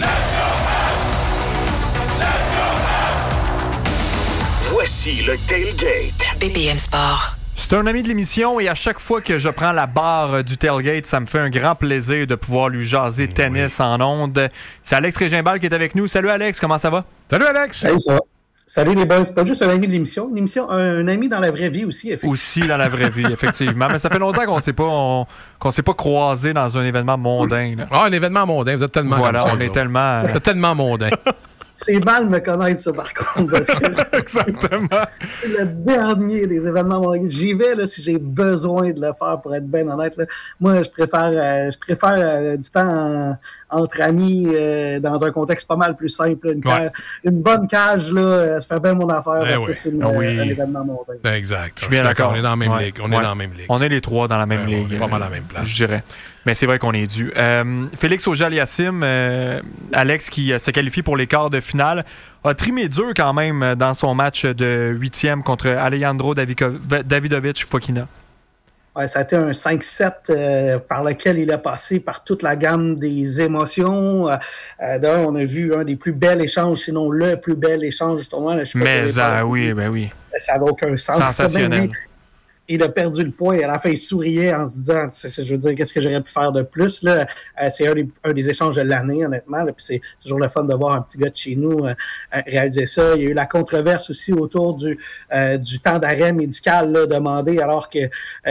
Voici le tailgate. B P M Sport. C'est un ami de l'émission et à chaque fois que je prends la barre du tailgate, ça me fait un grand plaisir de pouvoir lui jaser tennis oui. en ondes. C'est Alex Régimbal qui est avec nous. Salut Alex, comment ça va? Salut Alex! Salut, ça va? Salut les boys, c'est pas juste un ami de l'émission, une émission, un, un ami dans la vraie vie aussi. Effectivement. Aussi dans la vraie vie, effectivement. Mais ça fait longtemps qu'on ne s'est pas, on, qu'on s'est pas croisé dans un événement mondain. Là. Ah, un événement mondain, vous êtes tellement voilà, comme ça. on est tellement... Vous êtes tellement mondain. C'est mal me connaître, ça, par contre. Parce que exactement. C'est le dernier des événements mondains. J'y vais là, si j'ai besoin de le faire, pour être bien honnête. Là. Moi, je préfère, euh, je préfère euh, du temps en, entre amis euh, dans un contexte pas mal plus simple. Là. Une, ouais. cage, une bonne cage, là, ça fait bien mon affaire. Eh oui. oui. C'est une, oui. euh, un événement mondain. Exact. Je suis bien d'accord. On est dans la même ouais. ligue. On ouais. est dans la même ligue. On est les trois dans la même ouais, ligue. On est pas mal à la même place. Je dirais. Mais c'est vrai qu'on est dû. Euh, Félix Auger-Aliassime, euh, Alex qui euh, se qualifie pour les quarts de finale, a trimé dur quand même dans son match de huitième contre Alejandro Davidovich Fokina. Ouais, ça a été un cinq sept euh, par lequel il a passé par toute la gamme des émotions. Euh, D'un, on a vu un des plus bels échanges, sinon le plus bel échange du tournoi. Là, je sais pas Mais ça, oui, ben oui. Ça n'a aucun sens. Sensationnel. Il a perdu le point et à la fin, il souriait en se disant, je veux dire, qu'est-ce que j'aurais pu faire de plus? Là? Euh, c'est un des, un des échanges de l'année, honnêtement. Là, puis c'est toujours le fun de voir un petit gars de chez nous euh, réaliser ça. Il y a eu la controverse aussi autour du, euh, du temps d'arrêt médical là, demandé alors que euh,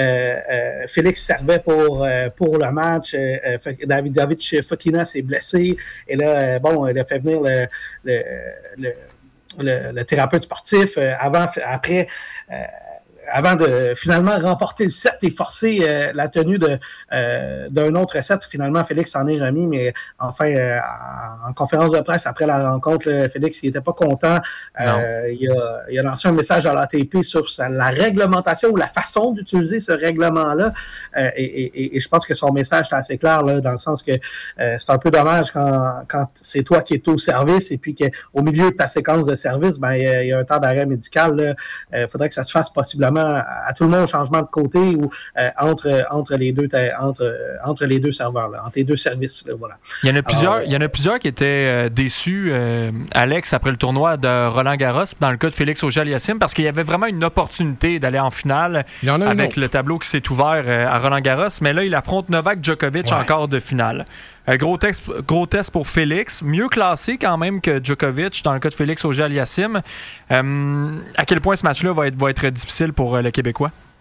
euh, Félix servait pour, euh, pour le match. Euh, Davidovich Fokina s'est blessé. Et là, euh, bon, il a fait venir le... le, le, le, le thérapeute sportif euh, avant, après... Euh, avant de finalement remporter le set et forcer euh, la tenue de, euh, d'un autre set. Finalement, Félix s'en est remis, mais enfin, euh, en, en conférence de presse après la rencontre, là, Félix, il n'était pas content. Euh, il, a, il a lancé un message à l'A T P sur sa, la réglementation ou la façon d'utiliser ce règlement-là. Euh, et, et, et je pense que son message est assez clair, là, dans le sens que euh, c'est un peu dommage quand, quand c'est toi qui es au service et puis qu'au milieu de ta séquence de service, ben, il y a, il y a un temps d'arrêt médical. Il euh, faudrait que ça se fasse possiblement à tout le monde, changement de côté ou euh, entre, entre, les deux, entre, entre les deux serveurs, là, entre les deux services. Là, voilà. Il y en a plusieurs, Alors, il y en a plusieurs qui étaient euh, déçus, euh, Alex, après le tournoi de Roland-Garros, dans le cas de Félix Auger-Aliassime, parce qu'il y avait vraiment une opportunité d'aller en finale en avec le tableau qui s'est ouvert euh, à Roland-Garros, mais là, il affronte Novak Djokovic ouais. en quart de finale. Euh, gros, texte, gros test pour Félix, mieux classé quand même que Djokovic dans le cas de Félix Auger-Aliassime. Euh, à quel point ce match-là va être, va être difficile pour euh, le Québécois?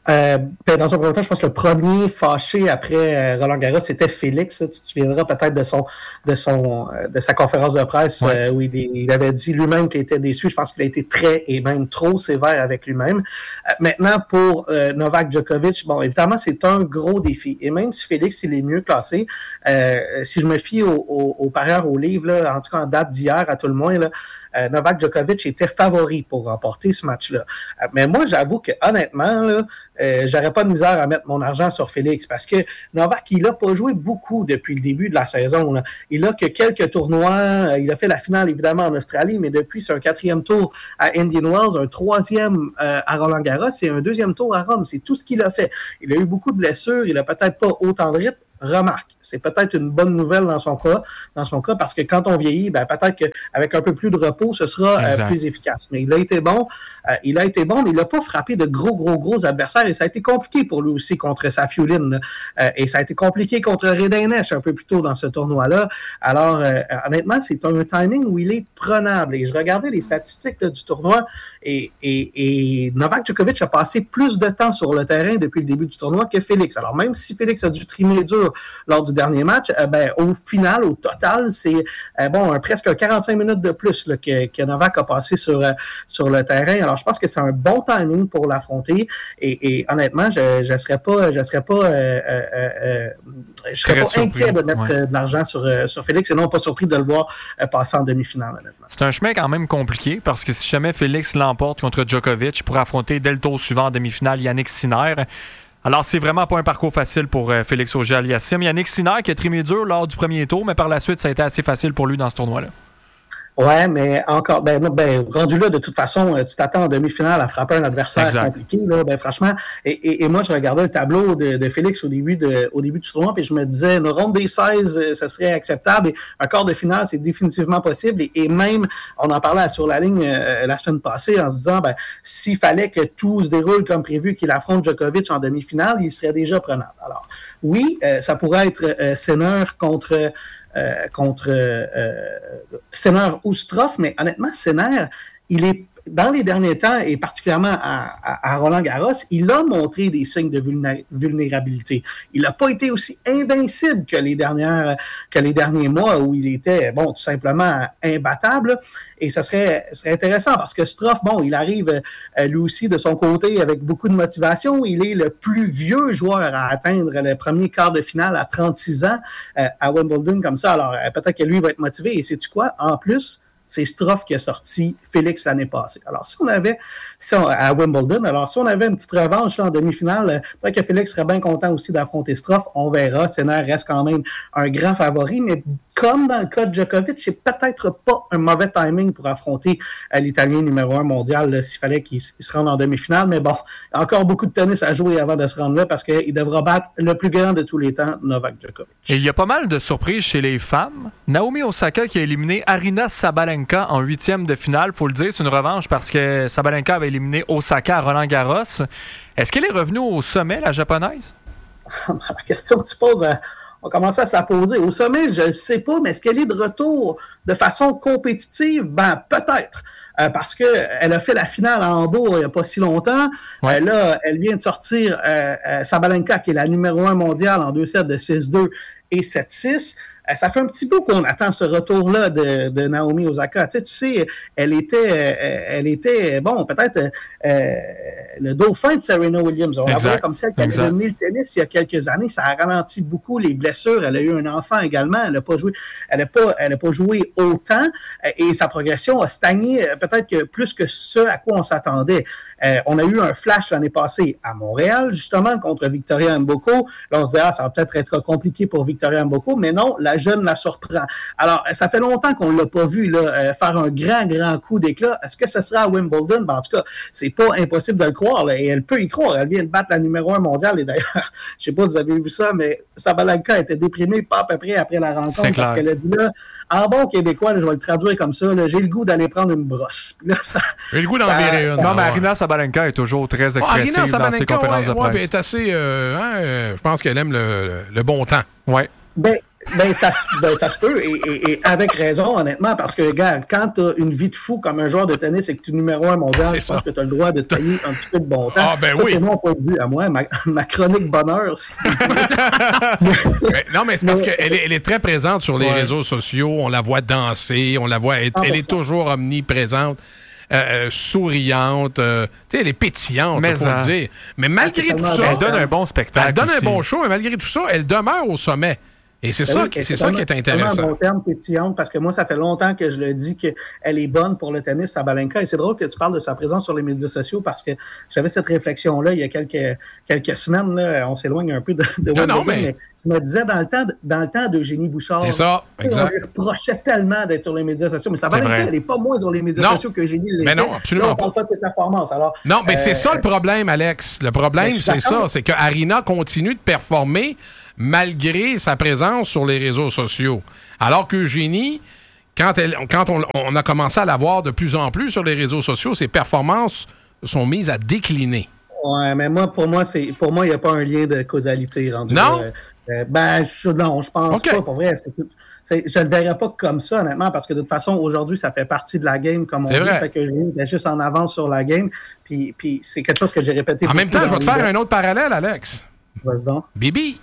Euh, ben, dans un premier temps, je pense que le premier fâché après euh, Roland Garros, c'était Félix. Tu te souviendras peut-être de son, de son, euh, de sa conférence de presse ouais. euh, où il, il avait dit lui-même qu'il était déçu. Je pense qu'il a été très et même trop sévère avec lui-même. Euh, maintenant, pour euh, Novak Djokovic, bon, évidemment, c'est un gros défi. Et même si Félix il est mieux classé, euh, si je me fie aux au, au parieurs au livre, là, en tout cas en date d'hier à tout le moins, là, euh, Novak Djokovic était favori pour remporter ce match-là. Euh, mais moi, j'avoue que honnêtement, là, Euh, j'aurais pas de misère à mettre mon argent sur Félix parce que Novak, il a pas joué beaucoup depuis le début de la saison. Là. Il a que quelques tournois. Il a fait la finale, évidemment, en Australie, mais depuis, c'est un quatrième tour à Indian Wells, un troisième euh, à Roland-Garros et un deuxième tour à Rome. C'est tout ce qu'il a fait. Il a eu beaucoup de blessures. Il a peut-être pas autant de rythme. Remarque, c'est peut-être une bonne nouvelle dans son cas, dans son cas, parce que quand on vieillit, ben peut-être qu'avec un peu plus de repos, ce sera euh, plus efficace. Mais il a été bon, euh, il a été bon, mais il n'a pas frappé de gros, gros, gros adversaires et ça a été compliqué pour lui aussi contre Safiullin. Euh, et ça a été compliqué contre Redenesh un peu plus tôt dans ce tournoi-là. Alors, euh, honnêtement, c'est un timing où il est prenable. Et je regardais les statistiques là, du tournoi et, et, et Novak Djokovic a passé plus de temps sur le terrain depuis le début du tournoi que Félix. Alors, même si Félix a dû trimer dur lors du dernier match, euh, ben, au final, au total, c'est euh, bon, un, presque quarante-cinq minutes de plus là, que, que Novak a passé sur, euh, sur le terrain. Alors, je pense que c'est un bon timing pour l'affronter et, et honnêtement, je ne serais pas, je serais pas, euh, euh, euh, je serais pas inquiet de mettre ouais. de l'argent sur, euh, sur Félix et non pas surpris de le voir euh, passer en demi-finale, honnêtement. C'est un chemin quand même compliqué parce que si jamais Félix l'emporte contre Djokovic, il pourrait affronter dès le tour suivant en demi-finale Yannick Sinner. Alors, c'est vraiment pas un parcours facile pour euh, Félix Auger-Aliassime. Yannick Sinner qui a trimé dur lors du premier tour, mais par la suite, ça a été assez facile pour lui dans ce tournoi-là. Ouais, mais encore, ben, ben, rendu là, de toute façon, tu t'attends en demi-finale à frapper un adversaire exact. compliqué, là, ben, franchement. Et, et, et moi, je regardais le tableau de, de Félix au début de, au début du tournoi, puis je me disais, une ronde des seize, ce serait acceptable, et un quart de finale, c'est définitivement possible, et, et même, on en parlait sur la ligne euh, la semaine passée, en se disant, ben, s'il fallait que tout se déroule comme prévu, qu'il affronte Djokovic en demi-finale, il serait déjà prenable. Alors, oui, euh, ça pourrait être euh, Sinner contre... Euh, contre euh, Sinner ou Struff, mais honnêtement, Sinner, il est dans les derniers temps, et particulièrement à, à, à Roland-Garros, il a montré des signes de vulné- vulnérabilité. Il n'a pas été aussi invincible que les dernières, que les derniers mois où il était, bon, tout simplement imbattable. Et ce serait, ce serait intéressant parce que Struff, bon, il arrive euh, lui aussi de son côté avec beaucoup de motivation. Il est le plus vieux joueur à atteindre le premier quart de finale à trente-six ans euh, à Wimbledon comme ça. Alors, euh, peut-être que lui va être motivé. Et sais-tu quoi? En plus, c'est Struff qui a sorti Félix l'année passée. Alors, si on avait, si on, à Wimbledon, alors si on avait une petite revanche là, en demi-finale, peut-être que Félix serait bien content aussi d'affronter Struff. On verra. Sinner reste quand même un grand favori, mais comme dans le cas de Djokovic, c'est peut-être pas un mauvais timing pour affronter euh, l'Italien numéro un mondial là, s'il fallait qu'il se rende en demi-finale. Mais bon, il y a encore beaucoup de tennis à jouer avant de se rendre là parce qu'il devra battre le plus grand de tous les temps, Novak Djokovic. Et il y a pas mal de surprises chez les femmes. Naomi Osaka qui a éliminé Aryna Sabalenka en huitième de finale. Faut le dire, c'est une revanche parce que Sabalenka avait éliminé Osaka à Roland-Garros. Est-ce qu'elle est revenue au sommet, la japonaise? La question que tu poses... À... On commence à se la poser. Au sommet, je ne sais pas, mais est-ce qu'elle est de retour de façon compétitive? Ben, peut-être. Euh, parce qu'elle a fait la finale à Hambourg il n'y a pas si longtemps. Ouais. Euh, là, elle vient de sortir euh, euh, Sabalenka, qui est la numéro un mondiale en deux sets de six deux et sept six. Euh, ça fait un petit bout qu'on attend ce retour-là de, de Naomi Osaka. Tu sais, tu sais, elle était, euh, elle était, bon, peut-être euh, le dauphin de Serena Williams. On la voyait comme celle qui avait dominé le tennis il y a quelques années. Ça a ralenti beaucoup les blessures. Elle a eu un enfant également. Elle n'a pas joué, elle n'a pas, elle n'a pas joué autant euh, et sa progression a stagné euh, peut-être que plus que ce à quoi on s'attendait. Euh, on a eu un flash l'année passée à Montréal, justement, contre Victoria Mboko. Là, on se disait, ah, ça va peut-être être compliqué pour Victoria Mboko, mais non, la jeune la surprend. Alors, ça fait longtemps qu'on ne l'a pas vu là, euh, faire un grand, grand coup d'éclat. Est-ce que ce sera à Wimbledon? Ben, en tout cas, c'est pas impossible de le croire. Là, et elle peut y croire. Elle vient de battre la numéro un mondiale. Et d'ailleurs, je sais pas si vous avez vu ça, mais Sabalenka était déprimée pas à peu près après la rencontre parce qu'elle a dit là, en bon québécois, là, je vais le traduire comme ça, là, j'ai le goût d'aller prendre une brosse. Là, ça, j'ai le goût d'en virer une. Non, mais Aryna Sabalenka est toujours très expressive oh, dans ses conférences ouais, de presse. Ouais, ben, est assez, euh, hein, euh, je pense qu'elle aime le, le bon temps. Ouais. Ben, Ben ça, ben, ça se peut, et, et, et avec raison, honnêtement, parce que, regarde, quand tu as une vie de fou comme un joueur de tennis et que tu es numéro un mondial, je pense que tu as le droit de te tailler un petit peu de bon temps. Ah, ben ça, oui. c'est mon point de vue à moi, ma, ma chronique bonheur. Si mais, non, mais c'est parce mais, qu'elle est, elle est très présente sur les ouais. réseaux sociaux. On la voit danser, on la voit être, elle est toujours omniprésente. Euh, euh, souriante, euh, tu sais, elle est pétillante, il faut le dire. Mais malgré tout ça, elle donne un bon spectacle. Elle donne aussi. un bon show, mais malgré tout ça, elle demeure au sommet. Et c'est Ben ça, oui, qui, c'est c'est ça qui est intéressant. C'est un bon terme, pétillante, parce que moi, ça fait longtemps que je le dis qu'elle est bonne pour le tennis, Sabalenka. Et c'est drôle que tu parles de sa présence sur les médias sociaux, parce que j'avais cette réflexion-là il y a quelques, quelques semaines. Là, on s'éloigne un peu de, de non, non, mais... mais... je me disais, dans le temps, dans le temps d'Eugénie Bouchard, c'est ça, exact. On lui reprochait tellement d'être sur les médias sociaux. Mais Sabalenka, elle n'est pas moins sur les médias non. sociaux qu'Eugénie l'était. Mais non, absolument là, on parle pas de ses performances. Alors, non, mais euh, c'est ça le problème, Alex. Le problème, ben, c'est ça. C'est que Arina continue de performer malgré sa présence sur les réseaux sociaux. Alors qu'Eugénie, quand, elle, quand on, on a commencé à la voir de plus en plus sur les réseaux sociaux, ses performances sont mises à décliner. Ouais, mais moi, pour moi, c'est pour moi, il n'y a pas un lien de causalité rendu. Non? Euh, euh, ben, je, non, je pense okay. pas. Pour vrai, c'est tout, c'est, je ne le verrais pas comme ça, honnêtement, parce que de toute façon, aujourd'hui, ça fait partie de la game, comme on c'est dit. Vrai. Fait que Eugénie était juste en avance sur la game. Puis, puis c'est quelque chose que j'ai répété. En même temps, je vais te faire un autre parallèle, Alex. Vas-y donc. Bibi.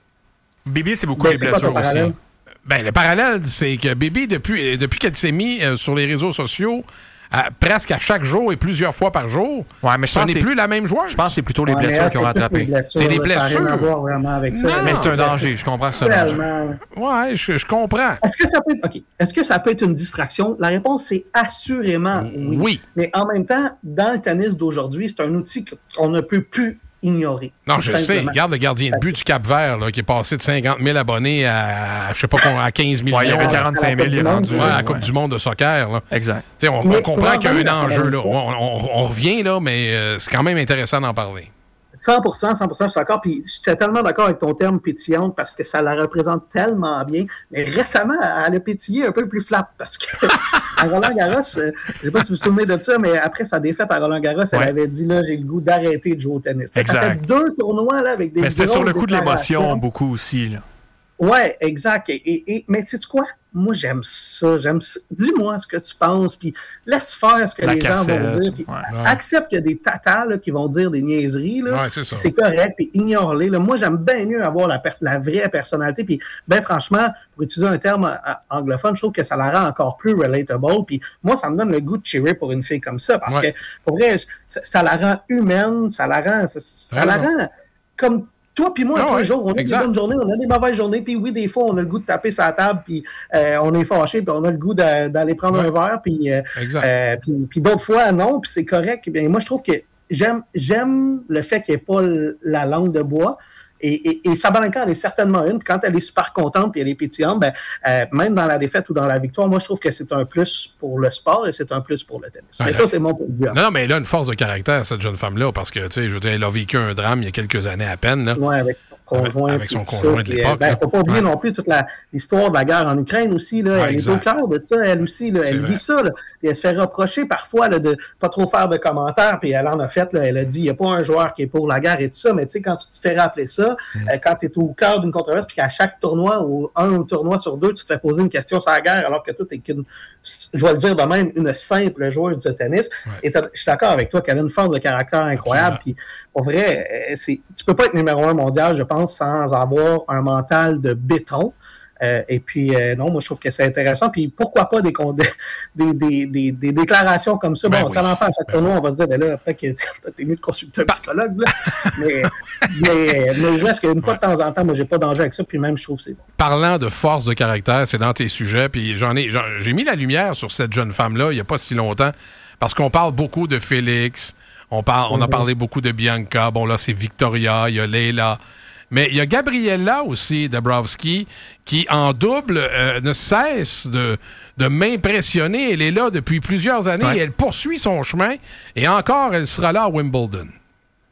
Bibi, c'est beaucoup Ben, les c'est blessures aussi. Ben, le parallèle, c'est que Bibi, depuis, depuis qu'elle s'est mise euh, sur les réseaux sociaux, à, presque à chaque jour et plusieurs fois par jour, ouais, mais ce n'est plus la même joueur. Je pense que c'est plutôt les ouais, blessures là, qui ont rattrapé. C'est des blessures. Ça n'a rien à voir vraiment avec ça. Non, mais c'est un danger. Je comprends que c'est un danger. Ouais, je, je comprends. Est-ce que ça peut être, OK. Est-ce que ça peut être une distraction? La réponse, c'est assurément oui. Oui. Mais en même temps, dans le tennis d'aujourd'hui, c'est un outil qu'on ne peut plus ignorer. Non, je sais. Regarde le gardien de but du Cap-Vert, là, qui est passé de cinquante mille abonnés à, je sais pas, à quinze millions. Ouais, il y avait quarante-cinq mille, il est rendu. Ouais, à la Coupe ouais. du monde de soccer. Là. Exact. T'sais, on, on comprend qu'il y a un enjeu, là. On, on, on revient, là, mais euh, c'est quand même intéressant d'en parler. cent pour cent, cent pour cent, je suis d'accord. Puis j'étais tellement d'accord avec ton terme pétillante parce que ça la représente tellement bien. Mais récemment, elle a pétillé un peu plus flat parce que à Roland-Garros, euh, je sais pas si vous vous souvenez de ça, mais après sa défaite à Roland-Garros, elle ouais. avait dit là, j'ai le goût d'arrêter de jouer au tennis. Ça fait deux tournois là avec des. Mais c'était sur le coup de l'émotion beaucoup aussi là. Ouais, exact. Et, et, et, mais sais-tu quoi? Moi, j'aime ça. J'aime ça. Dis-moi ce que tu penses, puis laisse faire ce que La les cassette, gens vont dire. Puis ouais. accepte qu'il y a des tatas là, qui vont dire des niaiseries. Là. Ouais, c'est ça. C'est correct, puis ignore-les. Là. Moi, j'aime bien mieux avoir la, per- la vraie personnalité. Puis, ben franchement, pour utiliser un terme euh, anglophone, je trouve que ça la rend encore plus relatable. Puis moi, ça me donne le goût de cheerer pour une fille comme ça, parce ouais. que, pour vrai, ça, ça la rend humaine, ça la rend... Ça, ça la rend comme... Toi puis moi, ah, tous les ouais, jours, on a exact. des bonnes journées, on a des mauvaises journées, puis oui, des fois, on a le goût de taper sa table, puis euh, on est fâché, puis on a le goût de, d'aller prendre ouais. un verre, puis, euh, euh, puis, puis d'autres fois, non, puis c'est correct. Bien, moi, je trouve que j'aime, j'aime le fait qu'il n'y ait pas la langue de bois. Et, et, et Sabalenka, elle est certainement une. Puis quand elle est super contente et elle est pétillante, ben, euh, même dans la défaite ou dans la victoire, moi, je trouve que c'est un plus pour le sport et c'est un plus pour le tennis. Mais ouais, ça, c'est mon point de vue. Non, non, mais elle a une force de caractère, cette jeune femme-là, parce que, tu sais, je veux dire, elle a vécu un drame il y a quelques années à peine. Oui, avec son conjoint. Avec, avec son conjoint ça, de l'époque. Il ne faut pas oublier ouais. non plus toute la, l'histoire de la guerre en Ukraine aussi. Là. Ouais, elle exact. est au cœur de ça, elle aussi. Là. Elle vrai. vit ça. Là. Puis elle se fait reprocher parfois là, de ne pas trop faire de commentaires. Puis elle en a fait. Là, elle a dit il n'y a pas un joueur qui est pour la guerre et tout ça. Mais tu sais, quand tu te fais rappeler ça, mm. euh, quand tu es au cœur d'une controverse, puis qu'à chaque tournoi, ou un tournoi sur deux, tu te fais poser une question sur la guerre, alors que toi, t'es qu'une, je vais le dire de même, une simple joueuse de tennis. Ouais. Et je suis d'accord avec toi qu'elle a une force de caractère incroyable. Puis, pour vrai, c'est, tu peux pas être numéro un mondial, je pense, sans avoir un mental de béton. Euh, et puis, euh, non, moi, je trouve que c'est intéressant. Puis, pourquoi pas des, des, des, des, des déclarations comme ça? Bon, ben oui. ça l'en fait à chaque ben tournoi, oui. on va dire, ben là, peut-être que t'es mieux de consulter un psychologue, là. mais, mais, mais je reste qu'une fois ouais. de temps en temps, moi, j'ai pas danger avec ça. Puis même, je trouve que c'est bon. Parlant de force de caractère, c'est dans tes sujets. Puis, j'en ai, j'en, j'ai mis la lumière sur cette jeune femme-là il y a pas si longtemps. Parce qu'on parle beaucoup de Félix. On, parle, on mm-hmm. a parlé beaucoup de Bianca. Bon, là, c'est Victoria. Il y a Leila. Mais il y a Gabriella aussi, Dabrowski, qui en double euh, ne cesse de, de m'impressionner. Elle est là depuis plusieurs années ouais. et elle poursuit son chemin. Et encore, elle sera là à Wimbledon.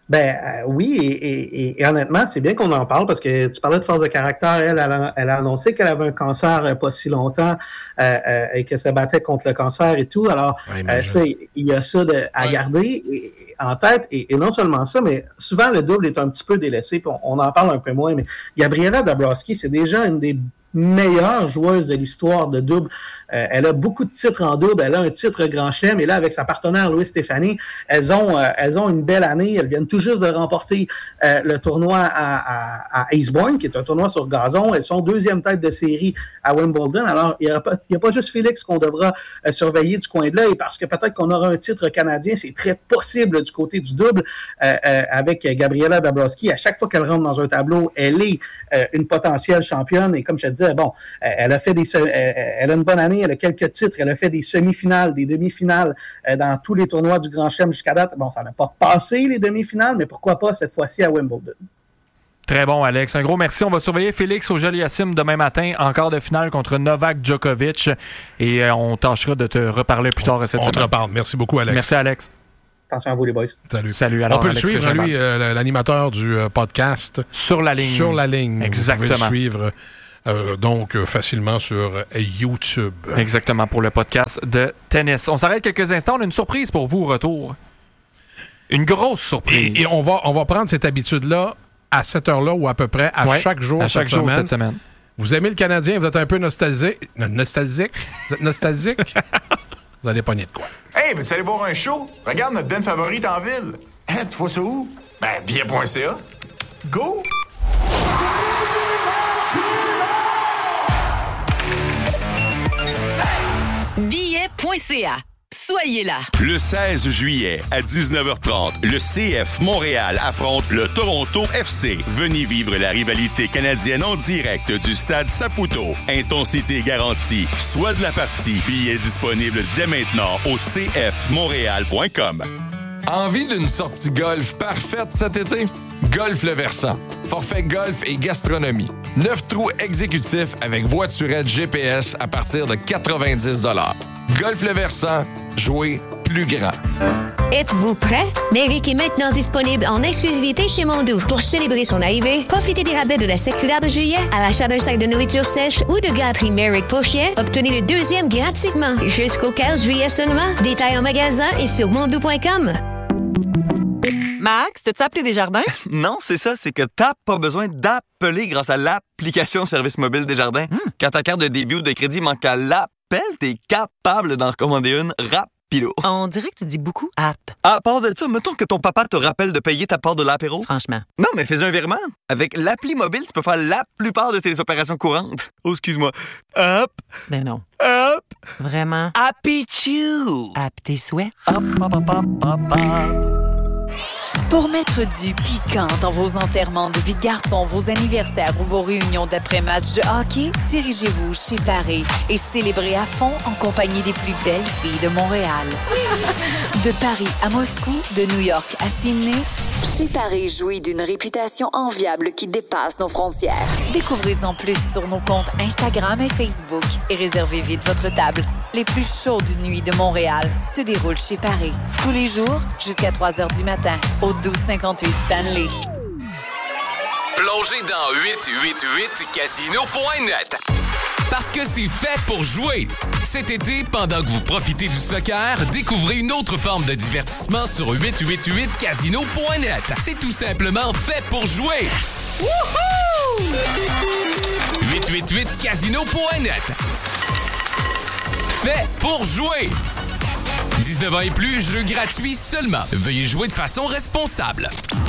Ben euh, oui, et, et, et honnêtement, c'est bien qu'on en parle parce que tu parlais de force de caractère. Elle, elle a, elle a annoncé qu'elle avait un cancer euh, pas si longtemps euh, euh, et qu'elle se battait contre le cancer et tout. Alors, ouais, euh, ça, il y a ça de, à ouais. garder et, en tête. Et, et non seulement ça, mais souvent le double est un petit peu délaissé. Puis on, on en parle un peu moins. Mais Gabriela Dabrowski, c'est déjà une des meilleure joueuse de l'histoire de double. Euh, elle a beaucoup de titres en double. Elle a un titre Grand Chelem. Et là, avec sa partenaire Louise Stéphanie, elles ont, euh, elles ont une belle année. Elles viennent tout juste de remporter euh, le tournoi à, à, à Eastbourne, qui est un tournoi sur gazon. Elles sont deuxième tête de série à Wimbledon. Alors, il n'y a, a pas juste Félix qu'on devra euh, surveiller du coin de l'œil, parce que peut-être qu'on aura un titre canadien. C'est très possible du côté du double euh, euh, avec Gabriela Dabrowski. À chaque fois qu'elle rentre dans un tableau, elle est euh, une potentielle championne. Et comme je te dis, bon, elle a fait des, elle a une bonne année, elle a quelques titres, elle a fait des semi-finales, des demi-finales dans tous les tournois du Grand Chelem jusqu'à date. Bon, ça n'a pas passé les demi-finales, mais pourquoi pas cette fois-ci à Wimbledon. Très bon, Alex. Un gros merci. On va surveiller Félix Auger-Aliassime demain matin en quart de finale contre Novak Djokovic. Et euh, on tâchera de te reparler plus tard cette on semaine. On te reparle. Merci beaucoup, Alex. Merci, Alex. Attention à vous, les boys. Salut. Salut. Alors, on peut Alex le suivre, hein, lui, euh, l'animateur du euh, podcast. Sur la ligne. Sur la ligne. Exactement. Vous pouvez le suivre euh, donc euh, facilement sur euh, YouTube. Exactement, pour le podcast de tennis. On s'arrête quelques instants. On a une surprise pour vous au retour. Une grosse surprise. Et, et on, va, on va prendre cette habitude-là à cette heure-là ou à peu près à ouais, chaque jour, à chaque cette, jour semaine. cette semaine. Vous aimez le Canadien, vous êtes un peu nostalgique. Nostalgique? Vous êtes nostalgique? Vous allez pogner de quoi? Hey, veux-tu aller voir un show? Regarde notre band favorite en ville. Hein, tu vois ça où? Ben, billet point c a. Go! billet point c a. Soyez là. Le seize juillet à dix-neuf heures trente, le C F Montréal affronte le Toronto F C. Venez vivre la rivalité canadienne en direct du stade Saputo. Intensité garantie. Soit de la partie. Billets disponibles dès maintenant au c f montréal point com. Envie d'une sortie golf parfaite cet été? Golf Le Versant. Forfait golf et gastronomie. neuf trous exécutifs avec voiturette G P S à partir de quatre-vingt-dix dollars. Golf Le Versant, jouer plus grand. Êtes-vous prêt? Merrick est maintenant disponible en exclusivité chez Mondou. Pour célébrer son arrivée, profitez des rabais de la circulaire de juillet à l'achat d'un sac de nourriture sèche ou de gâterie Merrick pour chien. Obtenez le deuxième gratuitement jusqu'au quinze juillet seulement. Détails en magasin et sur mondou point com. Max, t'as-tu appelé Desjardins? Non, c'est ça, c'est que t'as pas besoin d'appeler grâce à l'application Service mobile Desjardins. Mm. Quand ta carte de débit ou de crédit manque à l'appel, t'es capable d'en recommander une rapido. On dirait que tu dis beaucoup app. À part de ça, mettons que ton papa te rappelle de payer ta part de l'apéro. Franchement. Non, mais fais un virement. Avec l'appli mobile, tu peux faire la plupart de tes opérations courantes. Oh, excuse-moi. Hop. Ben non. Hop. Vraiment. Happy Chew. App tes souhaits. Hop, hop, hop, hop, hop, hop. Pour mettre du piquant dans vos enterrements de vie de garçon, vos anniversaires ou vos réunions d'après-match de hockey, dirigez-vous chez Paris et célébrez à fond en compagnie des plus belles filles de Montréal. De Paris à Moscou, de New York à Sydney, chez Paris jouit d'une réputation enviable qui dépasse nos frontières. Découvrez-en plus sur nos comptes Instagram et Facebook et réservez vite votre table. Les plus chaudes nuits de Montréal se déroulent chez Paris. Tous les jours, jusqu'à trois heures du matin, au douze cinquante-huit Stanley. Plongez dans huit cent quatre-vingt-huit casino point net. Parce que c'est fait pour jouer. Cet été, pendant que vous profitez du soccer, découvrez une autre forme de divertissement sur huit cent quatre-vingt-huit casino point net. C'est tout simplement fait pour jouer. Wouhou! huit cent quatre-vingt-huit casino point net. Fait pour jouer. dix-neuf ans et plus, jeu gratuit seulement. Veuillez jouer de façon responsable.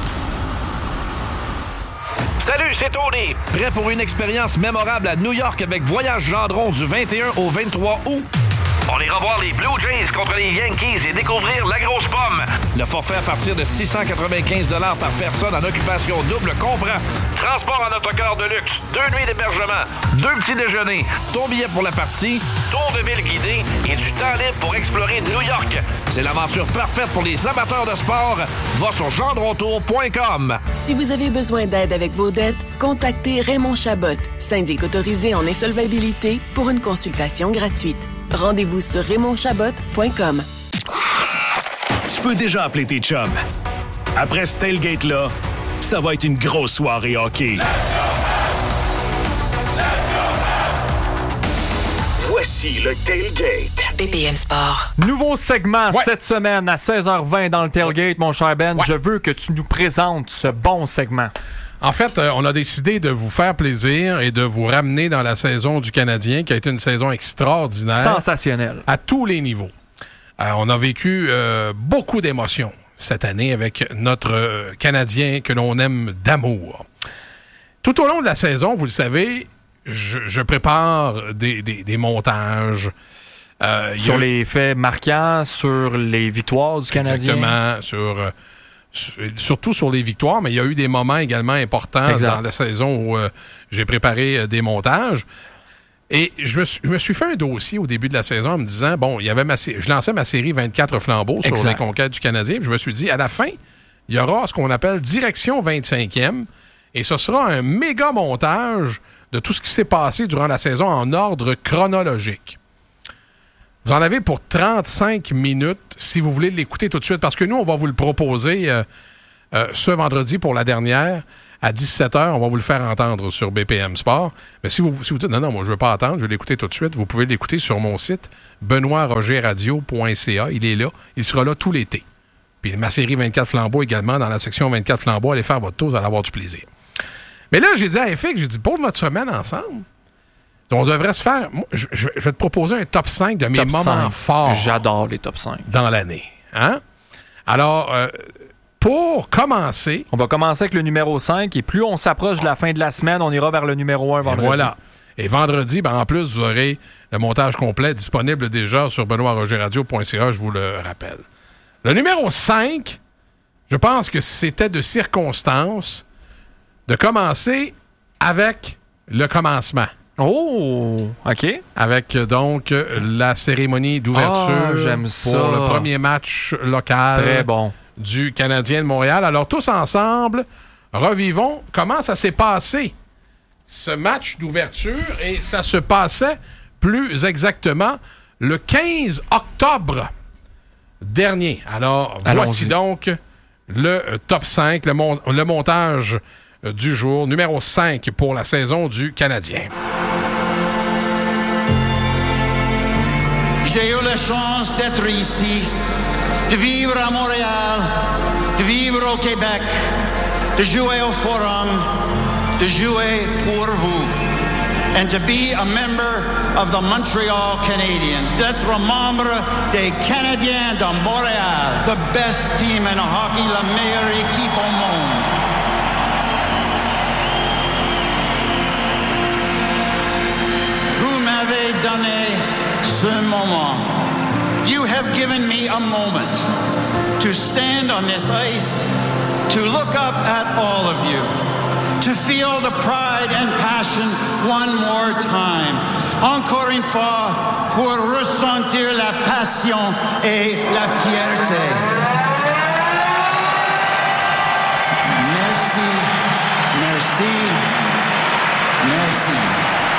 Salut, c'est Tony. Prêt pour une expérience mémorable à New York avec Voyage Gendron du vingt et un au vingt-trois août? On ira voir les Blue Jays contre les Yankees et découvrir la grosse pomme. Le forfait à partir de six cent quatre-vingt-quinze dollars par personne en occupation double comprend transport en autocar de luxe, deux nuits d'hébergement, deux petits déjeuners, ton billet pour la partie, tour de ville guidé et du temps libre pour explorer New York. C'est l'aventure parfaite pour les amateurs de sport. Va sur gendrontour point com. Si vous avez besoin d'aide avec vos dettes, contactez Raymond Chabot, syndic autorisé en insolvabilité, pour une consultation gratuite. Rendez-vous sur raymond chabot point com. Tu peux déjà appeler tes chums. Après ce tailgate-là, ça va être une grosse soirée hockey. Voici le Tailgate. B P M Sport. Nouveau segment Ouais. cette semaine à seize heures vingt dans le Tailgate, mon cher Ben. Ouais. Je veux que tu nous présentes ce bon segment. En fait, euh, on a décidé de vous faire plaisir et de vous ramener dans la saison du Canadien, qui a été une saison extraordinaire. Sensationnel. À tous les niveaux. Euh, on a vécu euh, beaucoup d'émotions cette année avec notre euh, Canadien que l'on aime d'amour. Tout au long de la saison, vous le savez, je, je prépare des, des, des montages. Euh, Sur y a- les faits marquants, sur les victoires du Canadien. Exactement. Sur, euh, sur- surtout sur les victoires, mais il y a eu des moments également importants Exact. dans la saison où euh, j'ai préparé euh, des montages. Et je me, suis, je me suis fait un dossier au début de la saison en me disant, bon, il y avait ma, sé- je lançais ma série vingt-quatre flambeaux sur Exact. les conquêtes du Canadien. Puis je me suis dit, à la fin, il y aura ce qu'on appelle Direction vingt-cinquième. Et ce sera un méga montage de tout ce qui s'est passé durant la saison en ordre chronologique. Vous en avez pour trente-cinq minutes si vous voulez l'écouter tout de suite, parce que nous, on va vous le proposer euh, euh, ce vendredi pour la dernière. À dix-sept heures, on va vous le faire entendre sur B P M Sport. Mais si vous, si vous dites, non, non, moi, je ne veux pas attendre, je vais l'écouter tout de suite, vous pouvez l'écouter sur mon site, benoît roger radio point c a. Il est là. Il sera là tout l'été. Puis ma série vingt-quatre flambeaux également, dans la section vingt-quatre flambeaux. Allez faire votre tour, vous allez avoir du plaisir. Mais là, j'ai dit à F X, j'ai dit, pour notre semaine ensemble, on devrait se faire... Moi, je, je vais te proposer un top cinq de mes Top moments cinq. forts. J'adore les top cinq. Dans l'année. Hein? Alors, euh, pour commencer... On va commencer avec le numéro cinq et plus on s'approche de la fin de la semaine, on ira vers le numéro un vendredi. Voilà. Et vendredi, ben, en plus, vous aurez le montage complet disponible déjà sur benoît roger radio point c a, je vous le rappelle. Le numéro cinq, je pense que c'était de circonstance de commencer avec le commencement. Oh, OK. Avec donc la cérémonie d'ouverture Ah, j'aime pour ça. le premier match local Très bon. du Canadien de Montréal. Alors, tous ensemble, revivons comment ça s'est passé, ce match d'ouverture. Et ça se passait plus exactement le quinze octobre dernier. Alors, Allons-y. voici donc le euh, top cinq, le, mon- le montage euh, du jour, numéro cinq pour la saison du Canadien. J'ai eu la chance d'être ici, de vivre à Montréal, de vivre au Québec, de jouer au Forum, de jouer pour vous, and to be a member of the Montreal Canadiens, d'être membre des Canadiens de Montréal, the best team in hockey, la meilleure équipe au monde. Vous m'avez donné ce moment. You have given me a moment to stand on this ice, to look up at all of you, to feel the pride and passion one more time. Encore une fois, pour ressentir la passion et la fierté.